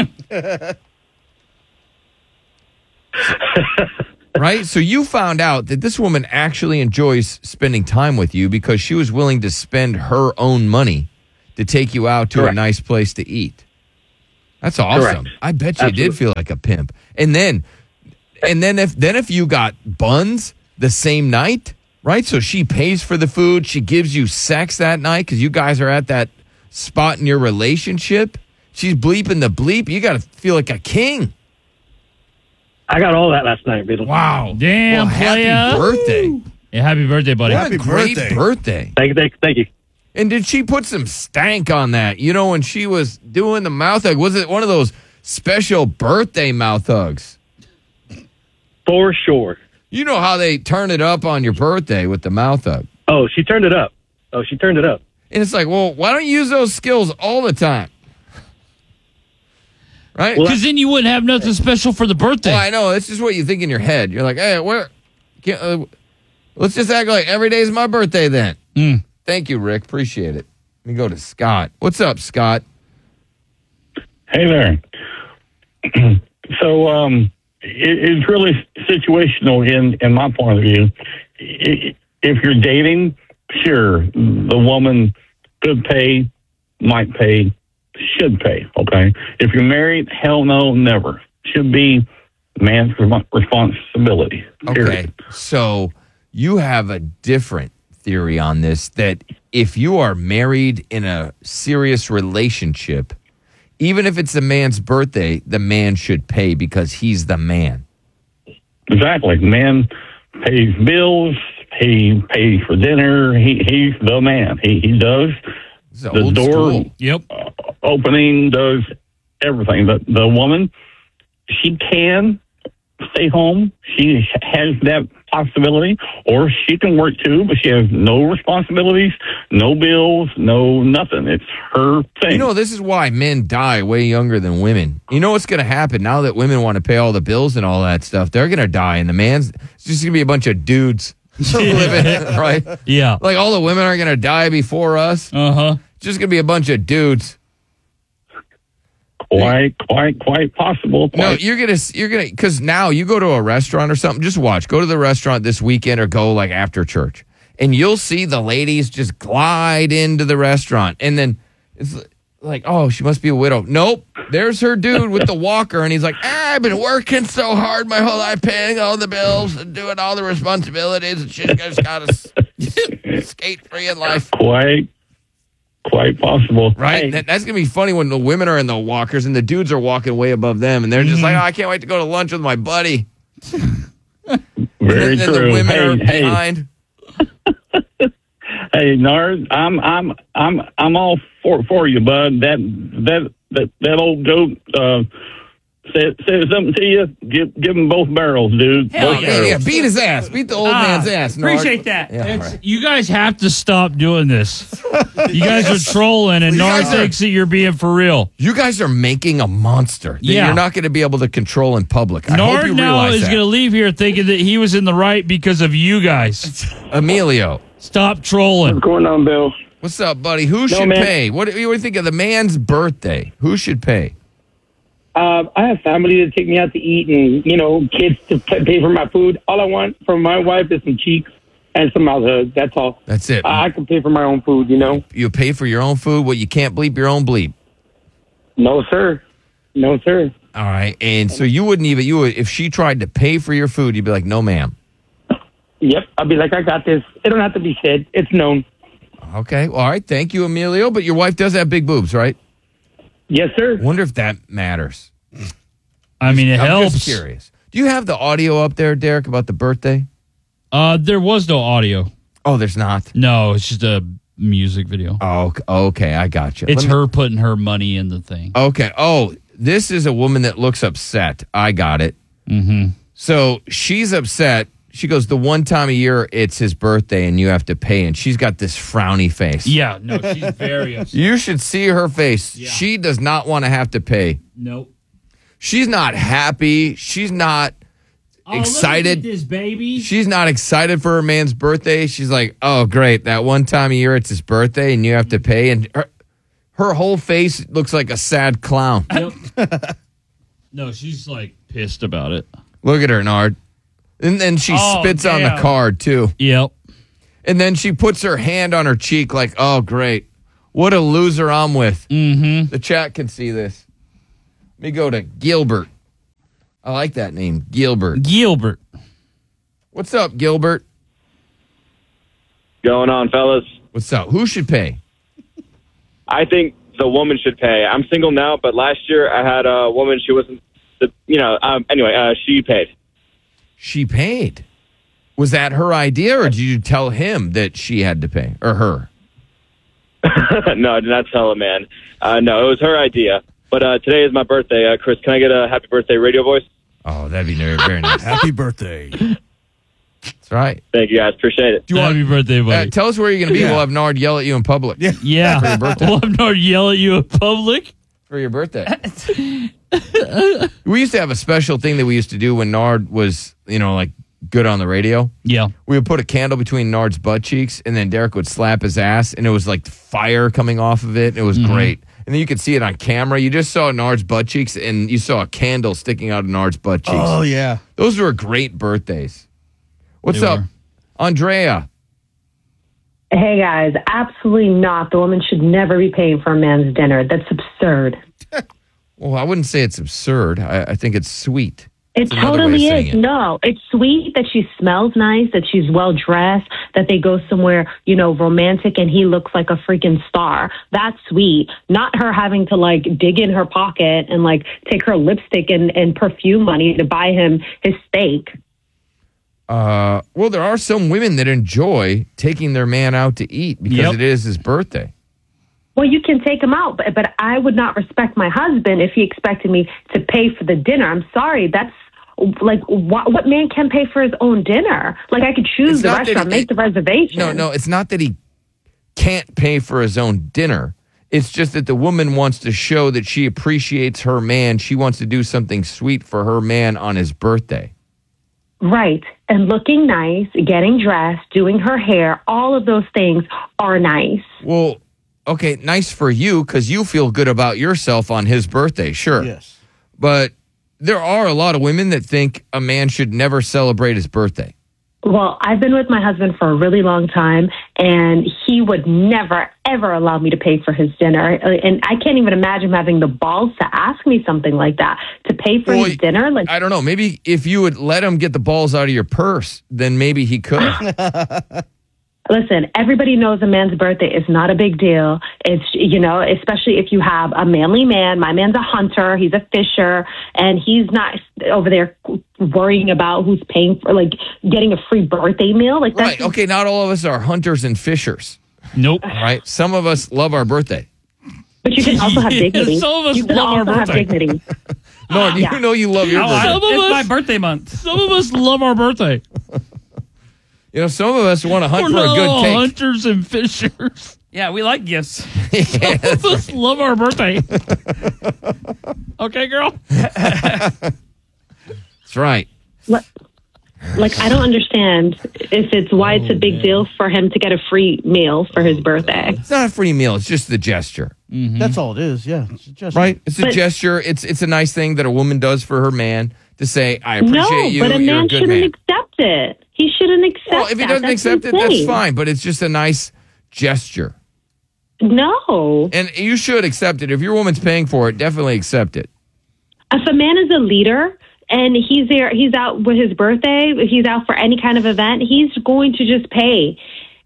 A: Right? So you found out that this woman actually enjoys spending time with you because she was willing to spend her own money to take you out to
Z: Correct.
A: a nice place to eat. That's awesome.
Z: Correct.
A: I bet you did feel like a pimp. And then if you got buns the same night, right? So she pays for the food, she gives you sex that night because you guys are at that spot in your relationship. She's bleeping the bleep. You got to feel like a king.
Z: I got all that last night, Beetle.
A: Wow.
B: Damn,
A: Well,
B: playa.
A: happy birthday.
B: Yeah, happy birthday, buddy.
A: What a great birthday.
Z: Thank you.
A: And did she put some stank on that? You know, when she was doing the mouth hug, was it one of those special birthday mouth hugs?
Z: For sure.
A: You know how they turn it up on your birthday with the mouth hug.
Z: Oh, she turned it up.
A: And it's like, well, why don't you use those skills all the time? Right?
B: Because then you wouldn't have nothing special for the birthday.
A: Well, I know. It's just what you think in your head. You're like, hey, let's just act like every day's my birthday then. Thank you, Rick. Appreciate it. Let me go to Scott. What's up, Scott?
L: Hey there. So it's really situational in my point of view. If you're dating, sure, the woman could pay, might pay, should pay, okay? If you're married, hell no, never. Should be man's responsibility. Period.
A: Okay, so you have a different theory on this, that if you are married in a serious relationship, even if it's the man's birthday, the man should pay because he's the man.
L: Exactly. Man pays bills, he pays for dinner, he's the man. He does the door opening, does everything. The woman, she can stay home. She has that possibility, or she can work too, but she has no responsibilities, no bills, no nothing. It's her thing.
A: You know, this is why men die way younger than women. You know what's going to happen now that women want to pay all the bills and all that stuff? They're going to die, and it's just going to be a bunch of dudes living, right?
B: Yeah.
A: Like all the women are going to die before us.
B: Uh-huh.
A: It's just going to be a bunch of dudes.
L: Quite possible.
A: No, you're gonna, because now you go to a restaurant or something. Just watch. Go to the restaurant this weekend or go like after church, and you'll see the ladies just glide into the restaurant, and then it's like, oh, she must be a widow. Nope, there's her dude with the walker, and he's like, I've been working so hard my whole life, paying all the bills and doing all the responsibilities, and she's just gotta skate free in life.
L: Quite possible.
A: Right?
L: Hey.
A: That's going to be funny when the women are in the walkers and the dudes are walking way above them, and they're just like, oh, I can't wait to go to lunch with my buddy.
L: Very
A: and
L: true.
A: The women are behind.
L: Hey, Nard, I'm all for you, bud. That old goat said something to you. Give him both barrels, dude.
A: Hell yeah, beat his ass. Beat the old man's ass. Nard.
C: Appreciate that.
A: Yeah, right.
B: You guys have to stop doing this. You guys are trolling, and Nard thinks that you're being for real.
A: You guys are making a monster that
B: Yeah.
A: you're not going to be able to control in public. I hope
B: Nard
A: you
B: now
A: realize
B: is
A: that.
B: going to leave here thinking that he was in the right because of you guys.
A: Emilio.
B: Stop trolling.
Z: What's going on, Bill?
A: What's up, buddy? Who should
Z: man.
A: pay? What do you think of the man's birthday? Who should pay?
Z: I have family to take me out to eat and, kids to pay for my food. All I want from my wife is some cheeks and some mouth hugs. That's all.
A: That's it.
Z: I can pay for my own food,
A: You pay for your own food? Well, you can't bleep your own bleep.
Z: No, sir. No, sir.
A: All right. And so you would, if she tried to pay for your food, you'd be like, no, ma'am.
Z: Yep. I'll be like, I got this. It don't have to be said. It's known.
A: Okay. Well, all right. Thank you, Emilio. But your wife does have big boobs, right?
Z: Yes, sir.
A: Wonder if that matters.
B: I mean, it
A: I'm
B: helps.
A: just curious. Do you have the audio up there, Derek, about the birthday?
B: There was no audio.
A: Oh, there's not?
B: No, it's just a music video.
A: Oh, okay. I got you.
B: It's her putting her money in the thing.
A: Okay. Oh, this is a woman that looks upset. I got it.
B: Mm-hmm.
A: So she's upset. She goes, the one time a year it's his birthday and you have to pay. And she's got this frowny face.
B: Yeah, no, she's very upset.
A: You should see her face.
B: Yeah.
A: She does not want to have to pay.
B: Nope.
A: She's not happy. She's not excited.
B: Look at this baby.
A: She's not excited for her man's birthday. She's like, oh, great. That one time a year it's his birthday and you have to pay. And her whole face looks like a sad clown.
B: Yep. No, she's like pissed about it.
A: Look at her, Nard. And then she spits on the card, too.
B: Yep.
A: And then she puts her hand on her cheek like, oh, great. What a loser I'm with.
B: Mm-hmm.
A: The chat can see this. Let me go to Gilbert. I like that name, Gilbert.
B: Gilbert.
A: What's up, Gilbert?
M: Going on, fellas?
A: What's up? Who should pay?
M: I think the woman should pay. I'm single now, but last year I had a woman. She wasn't, anyway, she paid.
A: She paid. Was that her idea, or did you tell him that she had to pay, or her?
M: No, I did not tell him, man. No, it was her idea. But today is my birthday. Chris, can I get a happy birthday radio voice?
A: Oh, that'd be very, very nice.
T: Happy birthday.
A: That's right.
M: Thank you, guys. Appreciate it.
B: Happy birthday, buddy.
A: Tell us where you're going to be. We'll have Nard yell at you in public.
B: Yeah.
A: For your birthday.
B: We'll have Nard yell at you in public.
A: For your birthday. We used to have a special thing that we used to do when Nard was, like, good on the radio.
B: Yeah.
A: We would put a candle between Nard's butt cheeks, and then Derek would slap his ass, and it was like fire coming off of it. And it was great. And then you could see it on camera. You just saw Nard's butt cheeks, and you saw a candle sticking out of Nard's butt cheeks.
T: Oh, yeah.
A: Those were great birthdays. What's up, Andrea?
N: Hey, guys. Absolutely not. The woman should never be paying for a man's dinner. That's absurd.
A: Well, I wouldn't say it's absurd. I think it's sweet.
N: It totally is. No, it's sweet that she smells nice, that she's well dressed, that they go somewhere, romantic and he looks like a freaking star. That's sweet. Not her having to dig in her pocket and take her lipstick and perfume money to buy him his steak.
A: Well, there are some women that enjoy taking their man out to eat because it is his birthday.
N: Well, you can take him out, but I would not respect my husband if he expected me to pay for the dinner. I'm sorry. That's what man can pay for his own dinner? I could choose the restaurant, make the reservation.
A: No, it's not that he can't pay for his own dinner. It's just that the woman wants to show that she appreciates her man. She wants to do something sweet for her man on his birthday.
N: Right. And looking nice, getting dressed, doing her hair, all of those things are nice.
A: Well, okay, nice for you because you feel good about yourself on his birthday, sure.
T: Yes.
A: But there are a lot of women that think a man should never celebrate his birthday.
N: Well, I've been with my husband for a really long time, and he would never, ever allow me to pay for his dinner. And I can't even imagine having the balls to ask me something like that, to pay for his dinner.
A: I don't know. Maybe if you would let him get the balls out of your purse, then maybe he could.
N: Listen, everybody knows a man's birthday is not a big deal. It's, especially if you have a manly man. My man's a hunter. He's a fisher. And he's not over there worrying about who's paying for, getting a free birthday meal.
A: Right. Okay, not all of us are hunters and fishers.
B: Nope.
A: Right? Some of us love our birthday.
N: But you can also have dignity.
B: Some of us
N: you can
B: love our
N: also have
B: birthday.
N: dignity.
A: No, you know you love your birthday.
C: It's my birthday month.
B: Some of us love our birthday.
A: Some of us want to hunt
B: We're
A: for a
B: not
A: good
B: all
A: cake.
B: hunters and fishers.
C: Yeah, we like gifts.
B: Some of us love our birthday. Okay, girl?
A: That's right.
N: I don't understand why it's a big deal for him to get a free meal for his birthday.
A: It's not a free meal. It's just the gesture.
B: Mm-hmm.
T: That's all it is. Yeah. It's a gesture.
A: Right? It's a gesture. It's a nice thing that a woman does for her man to say, I appreciate you.
N: No, but a
A: You're
N: man
A: a good
N: shouldn't
A: man.
N: accept it. He shouldn't accept it.
A: Well, if he doesn't accept it, that's fine. But it's just a nice gesture.
N: No.
A: And you should accept it. If your woman's paying for it, definitely accept it.
N: If a man is a leader and he's out with his birthday, he's out for any kind of event, he's going to just pay.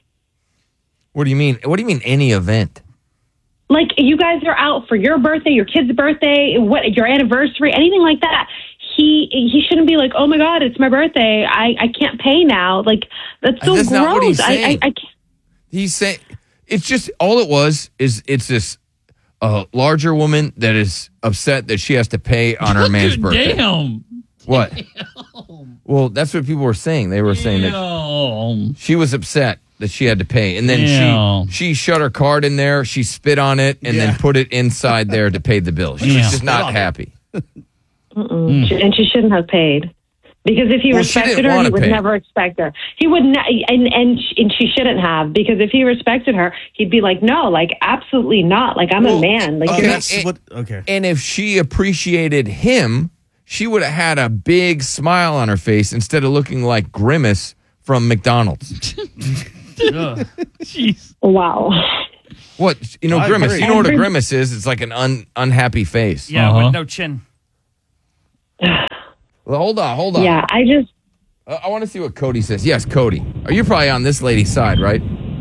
A: What do you mean? What do you mean any event?
N: You guys are out for your birthday, your kid's birthday, your anniversary, anything like that. He shouldn't be like, oh my God, it's my birthday. I can't pay now. That's so gross.
A: Not what he's saying.
N: I can't.
A: He's saying it's just all it was is it's this larger woman that is upset that she has to pay on her man's birthday.
B: Damn.
A: What? Damn. Well, that's what people were saying. They were saying that she was upset that she had to pay, and then she shut her card in there. She spit on it and then put it inside there to pay the bill. She was just not happy.
N: And she shouldn't have paid. Because if he respected her, he would never expect her. He would not, and she shouldn't have. Because if he respected her, he'd be like, no, like absolutely not. Like I'm a man. Like
A: And if she appreciated him, she would have had a big smile on her face instead of looking like Grimace from McDonald's.
B: Jeez.
N: Wow.
A: What Grimace? You know what a grimace is? It's like an unhappy face.
C: Yeah, with no chin.
A: Well, hold on.
N: Yeah,
A: I want to see what Cody says. Yes, Cody. You're probably on this lady's side, right?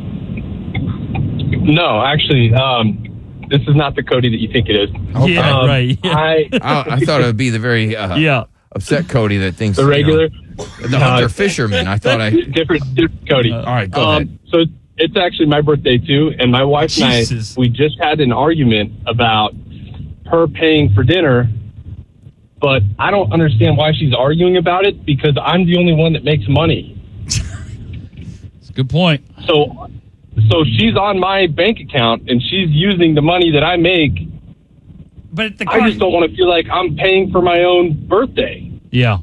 P: No, actually, this is not the Cody that you think it is.
A: Okay.
B: Yeah, right. Yeah.
A: I thought it would be the very upset Cody that thinks
P: the regular,
A: the hunter fisherman. I thought
P: different Cody.
A: All right, go ahead.
P: So it's actually my birthday too, and my wife and I, we just had an argument about her paying for dinner. But I don't understand why she's arguing about it because I'm the only one that makes money.
B: That's a good point.
P: So she's on my bank account and she's using the money that I make.
C: But
P: I just don't want to feel like I'm paying for my own birthday.
B: Yeah.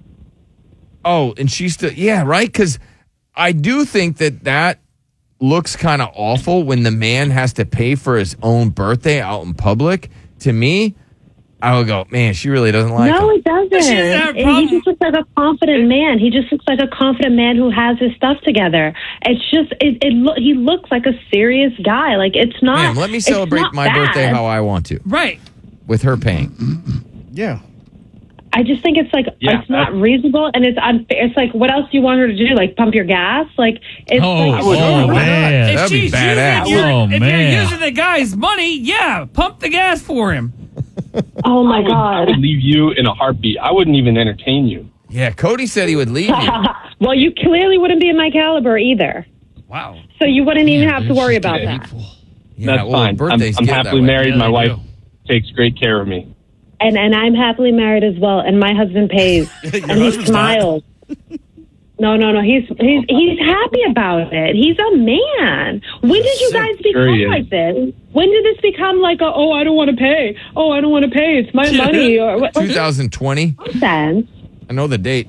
A: Oh, and she's still, right? Because I do think that looks kind of awful when the man has to pay for his own birthday out in public. To me, I would go, man, she really doesn't like him.
N: No, it doesn't. He just looks like a confident man. He just looks like a confident man who has his stuff together. It's just, he looks like a serious guy. Like, it's not.
A: Man, let me celebrate my birthday how I want to.
C: Right.
A: With her paying.
T: Yeah.
N: I just think it's like, it's not reasonable and it's unfair. It's like, what else do you want her to do? Like, pump your gas? Like, it's
B: man.
A: That'd be badass.
C: If you're using the guy's money, pump the gas for him.
N: Oh my God!
P: I would leave you in a heartbeat. I wouldn't even entertain you.
A: Yeah, Cody said he would leave you.
N: Well, you clearly wouldn't be in my caliber either.
C: Wow!
N: So you wouldn't even have to worry about that.
A: Yeah,
P: that's fine. I'm happily married. My wife takes great care of me.
N: And I'm happily married as well. And my husband pays, and he smiles. No. He's happy about it. He's a man. When did you guys become like this? When did this become like, I don't want to pay. Oh, I don't want to pay. It's my money. Or what?
A: 2020.
N: Sense.
A: I know the date.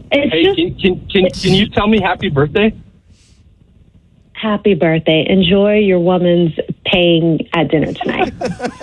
P: Can you tell me happy birthday?
N: Happy birthday. Enjoy your woman's paying at dinner tonight.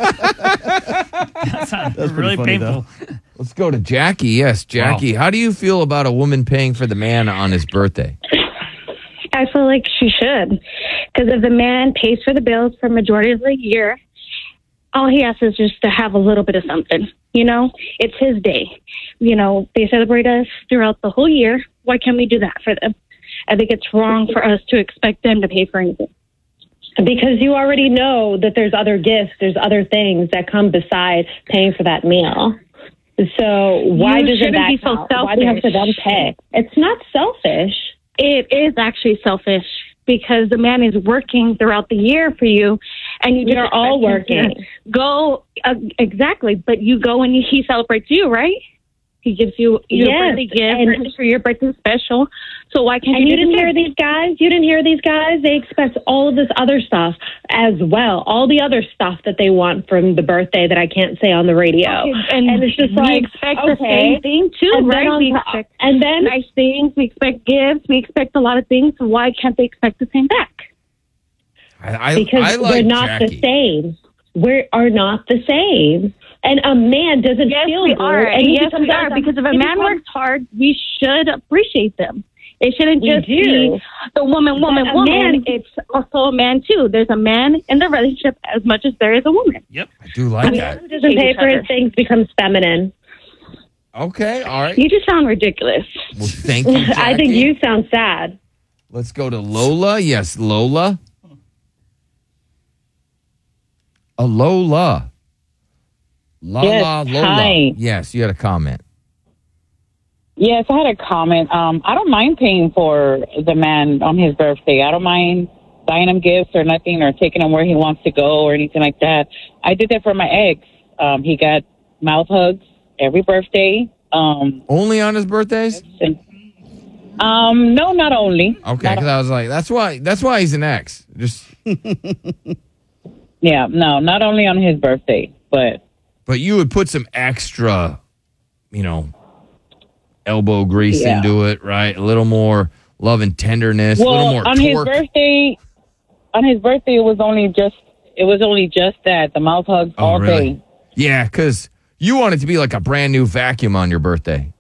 C: That's really painful.
A: Let's go to Jackie. Yes, Jackie. Wow. How do you feel about a woman paying for the man on his birthday?
Q: I feel like she should. Because if the man pays for the bills for majority of the year, all he has is just to have a little bit of something. It's his day. They celebrate us throughout the whole year. Why can't we do that for them? I think it's wrong for us to expect them to pay for anything.
N: Because you already know that there's other gifts, there's other things that come beside paying for that meal. So why doesn't that
Q: be so
N: count?
Q: selfish?
N: Why do you have to then pay? It's not selfish.
Q: It is actually selfish because the man is working throughout the year for you, and you
N: are all working.
Q: Go exactly, but you go and he celebrates you, right? He gives you your birthday gift for your birthday special. So why can't
N: you didn't hear these guys? You didn't hear these guys? They expect all of this other stuff as well. All the other stuff that they want from the birthday that I can't say on the radio.
Q: Okay, and it's just
N: we
Q: expect the same thing too, right? We expect nice things. We expect gifts. We expect a lot of things. Why can't they expect the same back?
N: Because we're not the same. We are not the same. And a man doesn't feel good.
Q: Yes, we are. Because if a man works hard, we should appreciate them. It shouldn't just be the woman. It's also a man, too. There's a man in the relationship as much as there is a woman.
C: Yep.
A: I do like that.
N: Who doesn't pay for his things becomes feminine.
A: Okay, all right.
Q: You just sound ridiculous.
A: Well, thank you, Jackie.
N: I think you sound sad.
A: Let's go to Lola. Yes, Lola. Lola. Lola.
R: Hi.
A: Yes, you had a comment.
R: Yes, I had a comment. I don't mind paying for the man on his birthday. I don't mind buying him gifts or nothing or taking him where he wants to go or anything like that. I did that for my ex. He got mouth hugs every birthday.
A: Only on his birthdays?
R: No, not only.
A: Okay, because I was like, that's why he's an ex. Just
R: yeah, no, not only on his birthday, but
A: you would put some extra elbow grease into it, right? A little more love and tenderness, a little more
R: on
A: torque.
R: On his birthday, it was only just that, the mouth hugs all day.
A: Yeah, because you want it to be like a brand new vacuum on your birthday.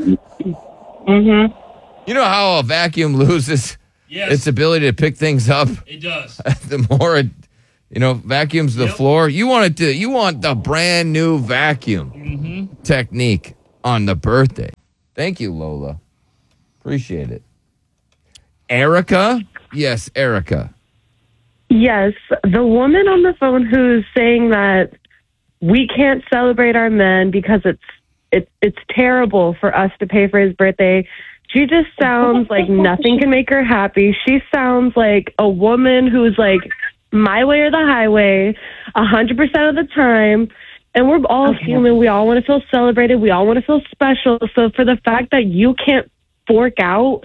R: Mm-hmm.
A: You know how a vacuum loses its ability to pick things up?
B: It does.
A: The more it, vacuums the floor. You want the brand new vacuum technique on the birthday. Thank you, Lola. Appreciate it. Erica? Yes, Erica.
I: Yes, the woman on the phone who's saying that we can't celebrate our men because it's terrible for us to pay for his birthday. She just sounds like nothing can make her happy. She sounds like a woman who's like my way or the highway 100% of the time. And we're all human. We all want to feel celebrated. We all want to feel special. So for the fact that you can't fork out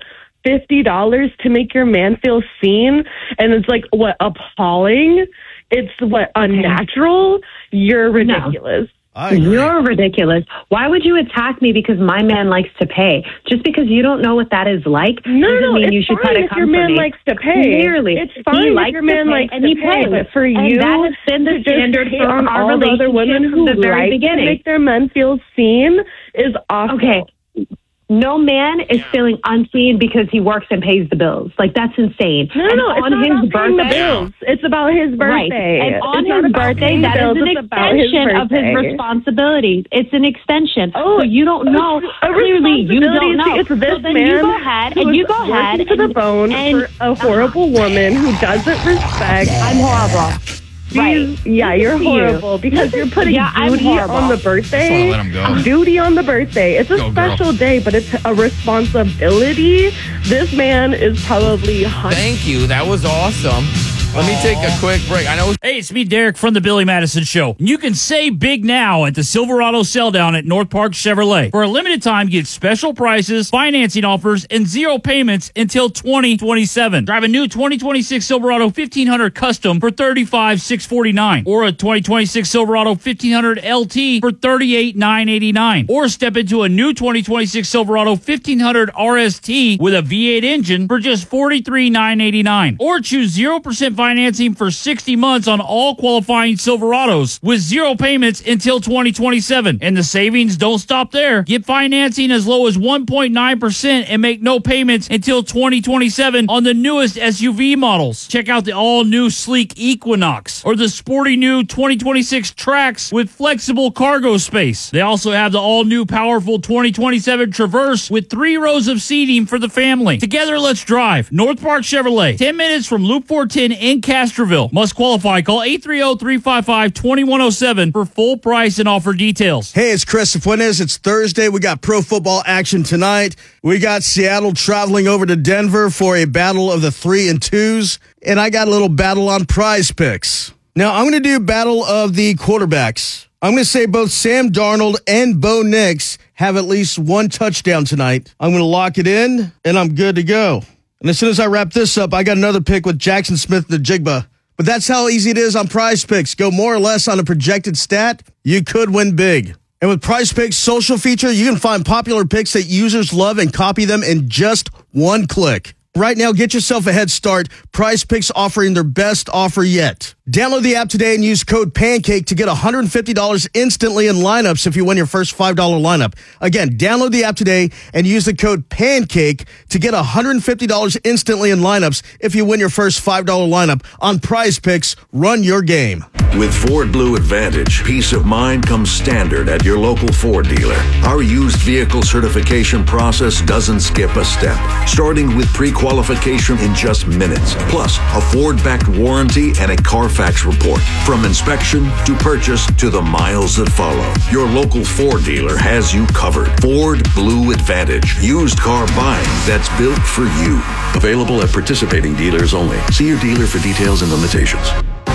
I: $50 to make your man feel seen, and it's like, what, appalling? It's what, unnatural? You're ridiculous.
N: You're ridiculous. Why would you attack me because my man likes to pay? Just because you don't know what that is like doesn't mean you should try to
I: if
N: come
I: your
N: for
I: man
N: me.
I: likes to pay.
N: Clearly,
I: it's fine
N: he
I: if
N: likes
I: your
N: to
I: man
N: pay,
I: likes
N: and
I: to
N: he
I: pay,
N: pays.
I: but for
N: And
I: you,
N: that has been the standard
I: hate
N: for
I: on
N: our
I: all the other women
N: relationship
I: who
N: from the very
I: like
N: beginning.
I: to make their men feel seen is awful.
N: Okay. No man is feeling unseen because he works and pays the bills. Like, that's insane.
I: No,
N: and
I: it's
N: on
I: not
N: his
I: about paying the
N: birthday,
I: bills. It's about his birthday.
N: Right. And on
I: it's not
N: his
I: about
N: birthday,
I: paying
N: that
I: bills.
N: is an
I: It's about his
N: extension of his
I: birthday.
N: responsibilities. It's an extension. So you don't know. Clearly, you don't know.
I: It's this
N: so then
I: man
N: you go ahead
I: who
N: and you
I: is
N: go ahead
I: working to the bone for a horrible woman who doesn't respect.
N: I'm horrible. Right.
I: Yeah, you're horrible because you're putting duty on the birthday.
A: Let him go.
I: Duty on the birthday. It's a
A: Go,
I: special day, but it's a responsibility. This man is probably.
A: Thank you. That was awesome. Let me take a quick break. I know.
B: Hey, it's me, Derek, from the Billy Madison Show. And you can save big now at the Silverado Sell Down at North Park Chevrolet. For a limited time, get special prices, financing offers, and 0 payments until 2027. Drive a new 2026 Silverado 1500 Custom for $35,649, or a 2026 Silverado 1500 LT for $38,989, or step into a new 2026 Silverado 1500 RST with a V8 engine for just $43,989, or choose 0% financing for 60 months on all qualifying Silverados with 0 payments until 2027. And the savings don't stop there. Get financing as low as 1.9% and make no payments until 2027 on the newest SUV models. Check out the all-new sleek Equinox or the sporty new 2026 Trax with flexible cargo space. They also have the all-new powerful 2027 Traverse with 3 rows of seating for the family. Together, let's drive. North Park Chevrolet, 10 minutes from Loop 410 in Castroville. Must qualify. Call 830-355-2107 for full price and offer details.
S: Hey, it's Chris Fuentes. It's Thursday. We got pro football action tonight. We got Seattle traveling over to Denver for a battle of the 3 and 2s. And I got a little battle on Prize Picks. Now, I'm going to do battle of the quarterbacks. I'm going to say both Sam Darnold and Bo Nix have at least 1 touchdown tonight. I'm going to lock it in, and I'm good to go. And as soon as I wrap this up, I got another pick with Jackson Smith and the Jigba. But that's how easy it is on Prize Picks. Go more or less on a projected stat. You could win big. And with Prize Picks' social feature, you can find popular picks that users love and copy them in just 1 click. Right now, get yourself a head start. Prize Picks offering their best offer yet. Download the app today and use code PANCAKE to get $150 instantly in lineups if you win your first $5 lineup. Again, download the app today and use the code PANCAKE to get $150 instantly in lineups if you win your first $5 lineup on Prize Picks. Run your game.
K: With Ford Blue Advantage, peace of mind comes standard at your local Ford dealer. Our used vehicle certification process doesn't skip a step, starting with pre-qualification in just minutes, plus a Ford-backed warranty and a Carfax report. From inspection to purchase to the miles that follow, your local Ford dealer has you covered. Ford Blue Advantage, used car buying that's built for you. Available at participating dealers only. See your dealer for details and limitations.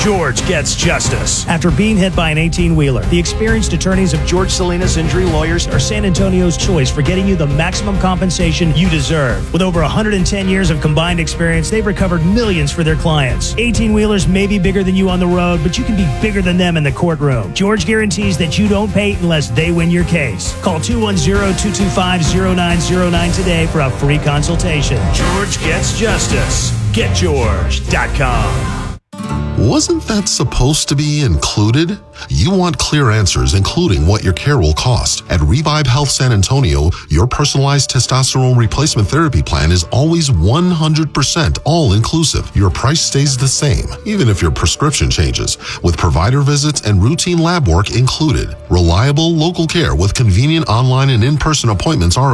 D: George Gets Justice. After being hit by an 18-wheeler, the experienced attorneys of George Salinas Injury Lawyers are San Antonio's choice for getting you the maximum compensation you deserve. With over 110 years of combined experience, they've recovered millions for their clients. 18-wheelers may be bigger than you on the road, but you can be bigger than them in the courtroom. George guarantees that you don't pay unless they win your case. Call 210-225-0909 today for a free consultation. George Gets Justice. GetGeorge.com.
E: Wasn't that supposed to be included? You want clear answers, including what your care will cost. At Revive Health San Antonio, your personalized testosterone replacement therapy plan is always 100% all-inclusive. Your price stays the same, even if your prescription changes, with provider visits and routine lab work included. Reliable local care with convenient online and in-person appointments are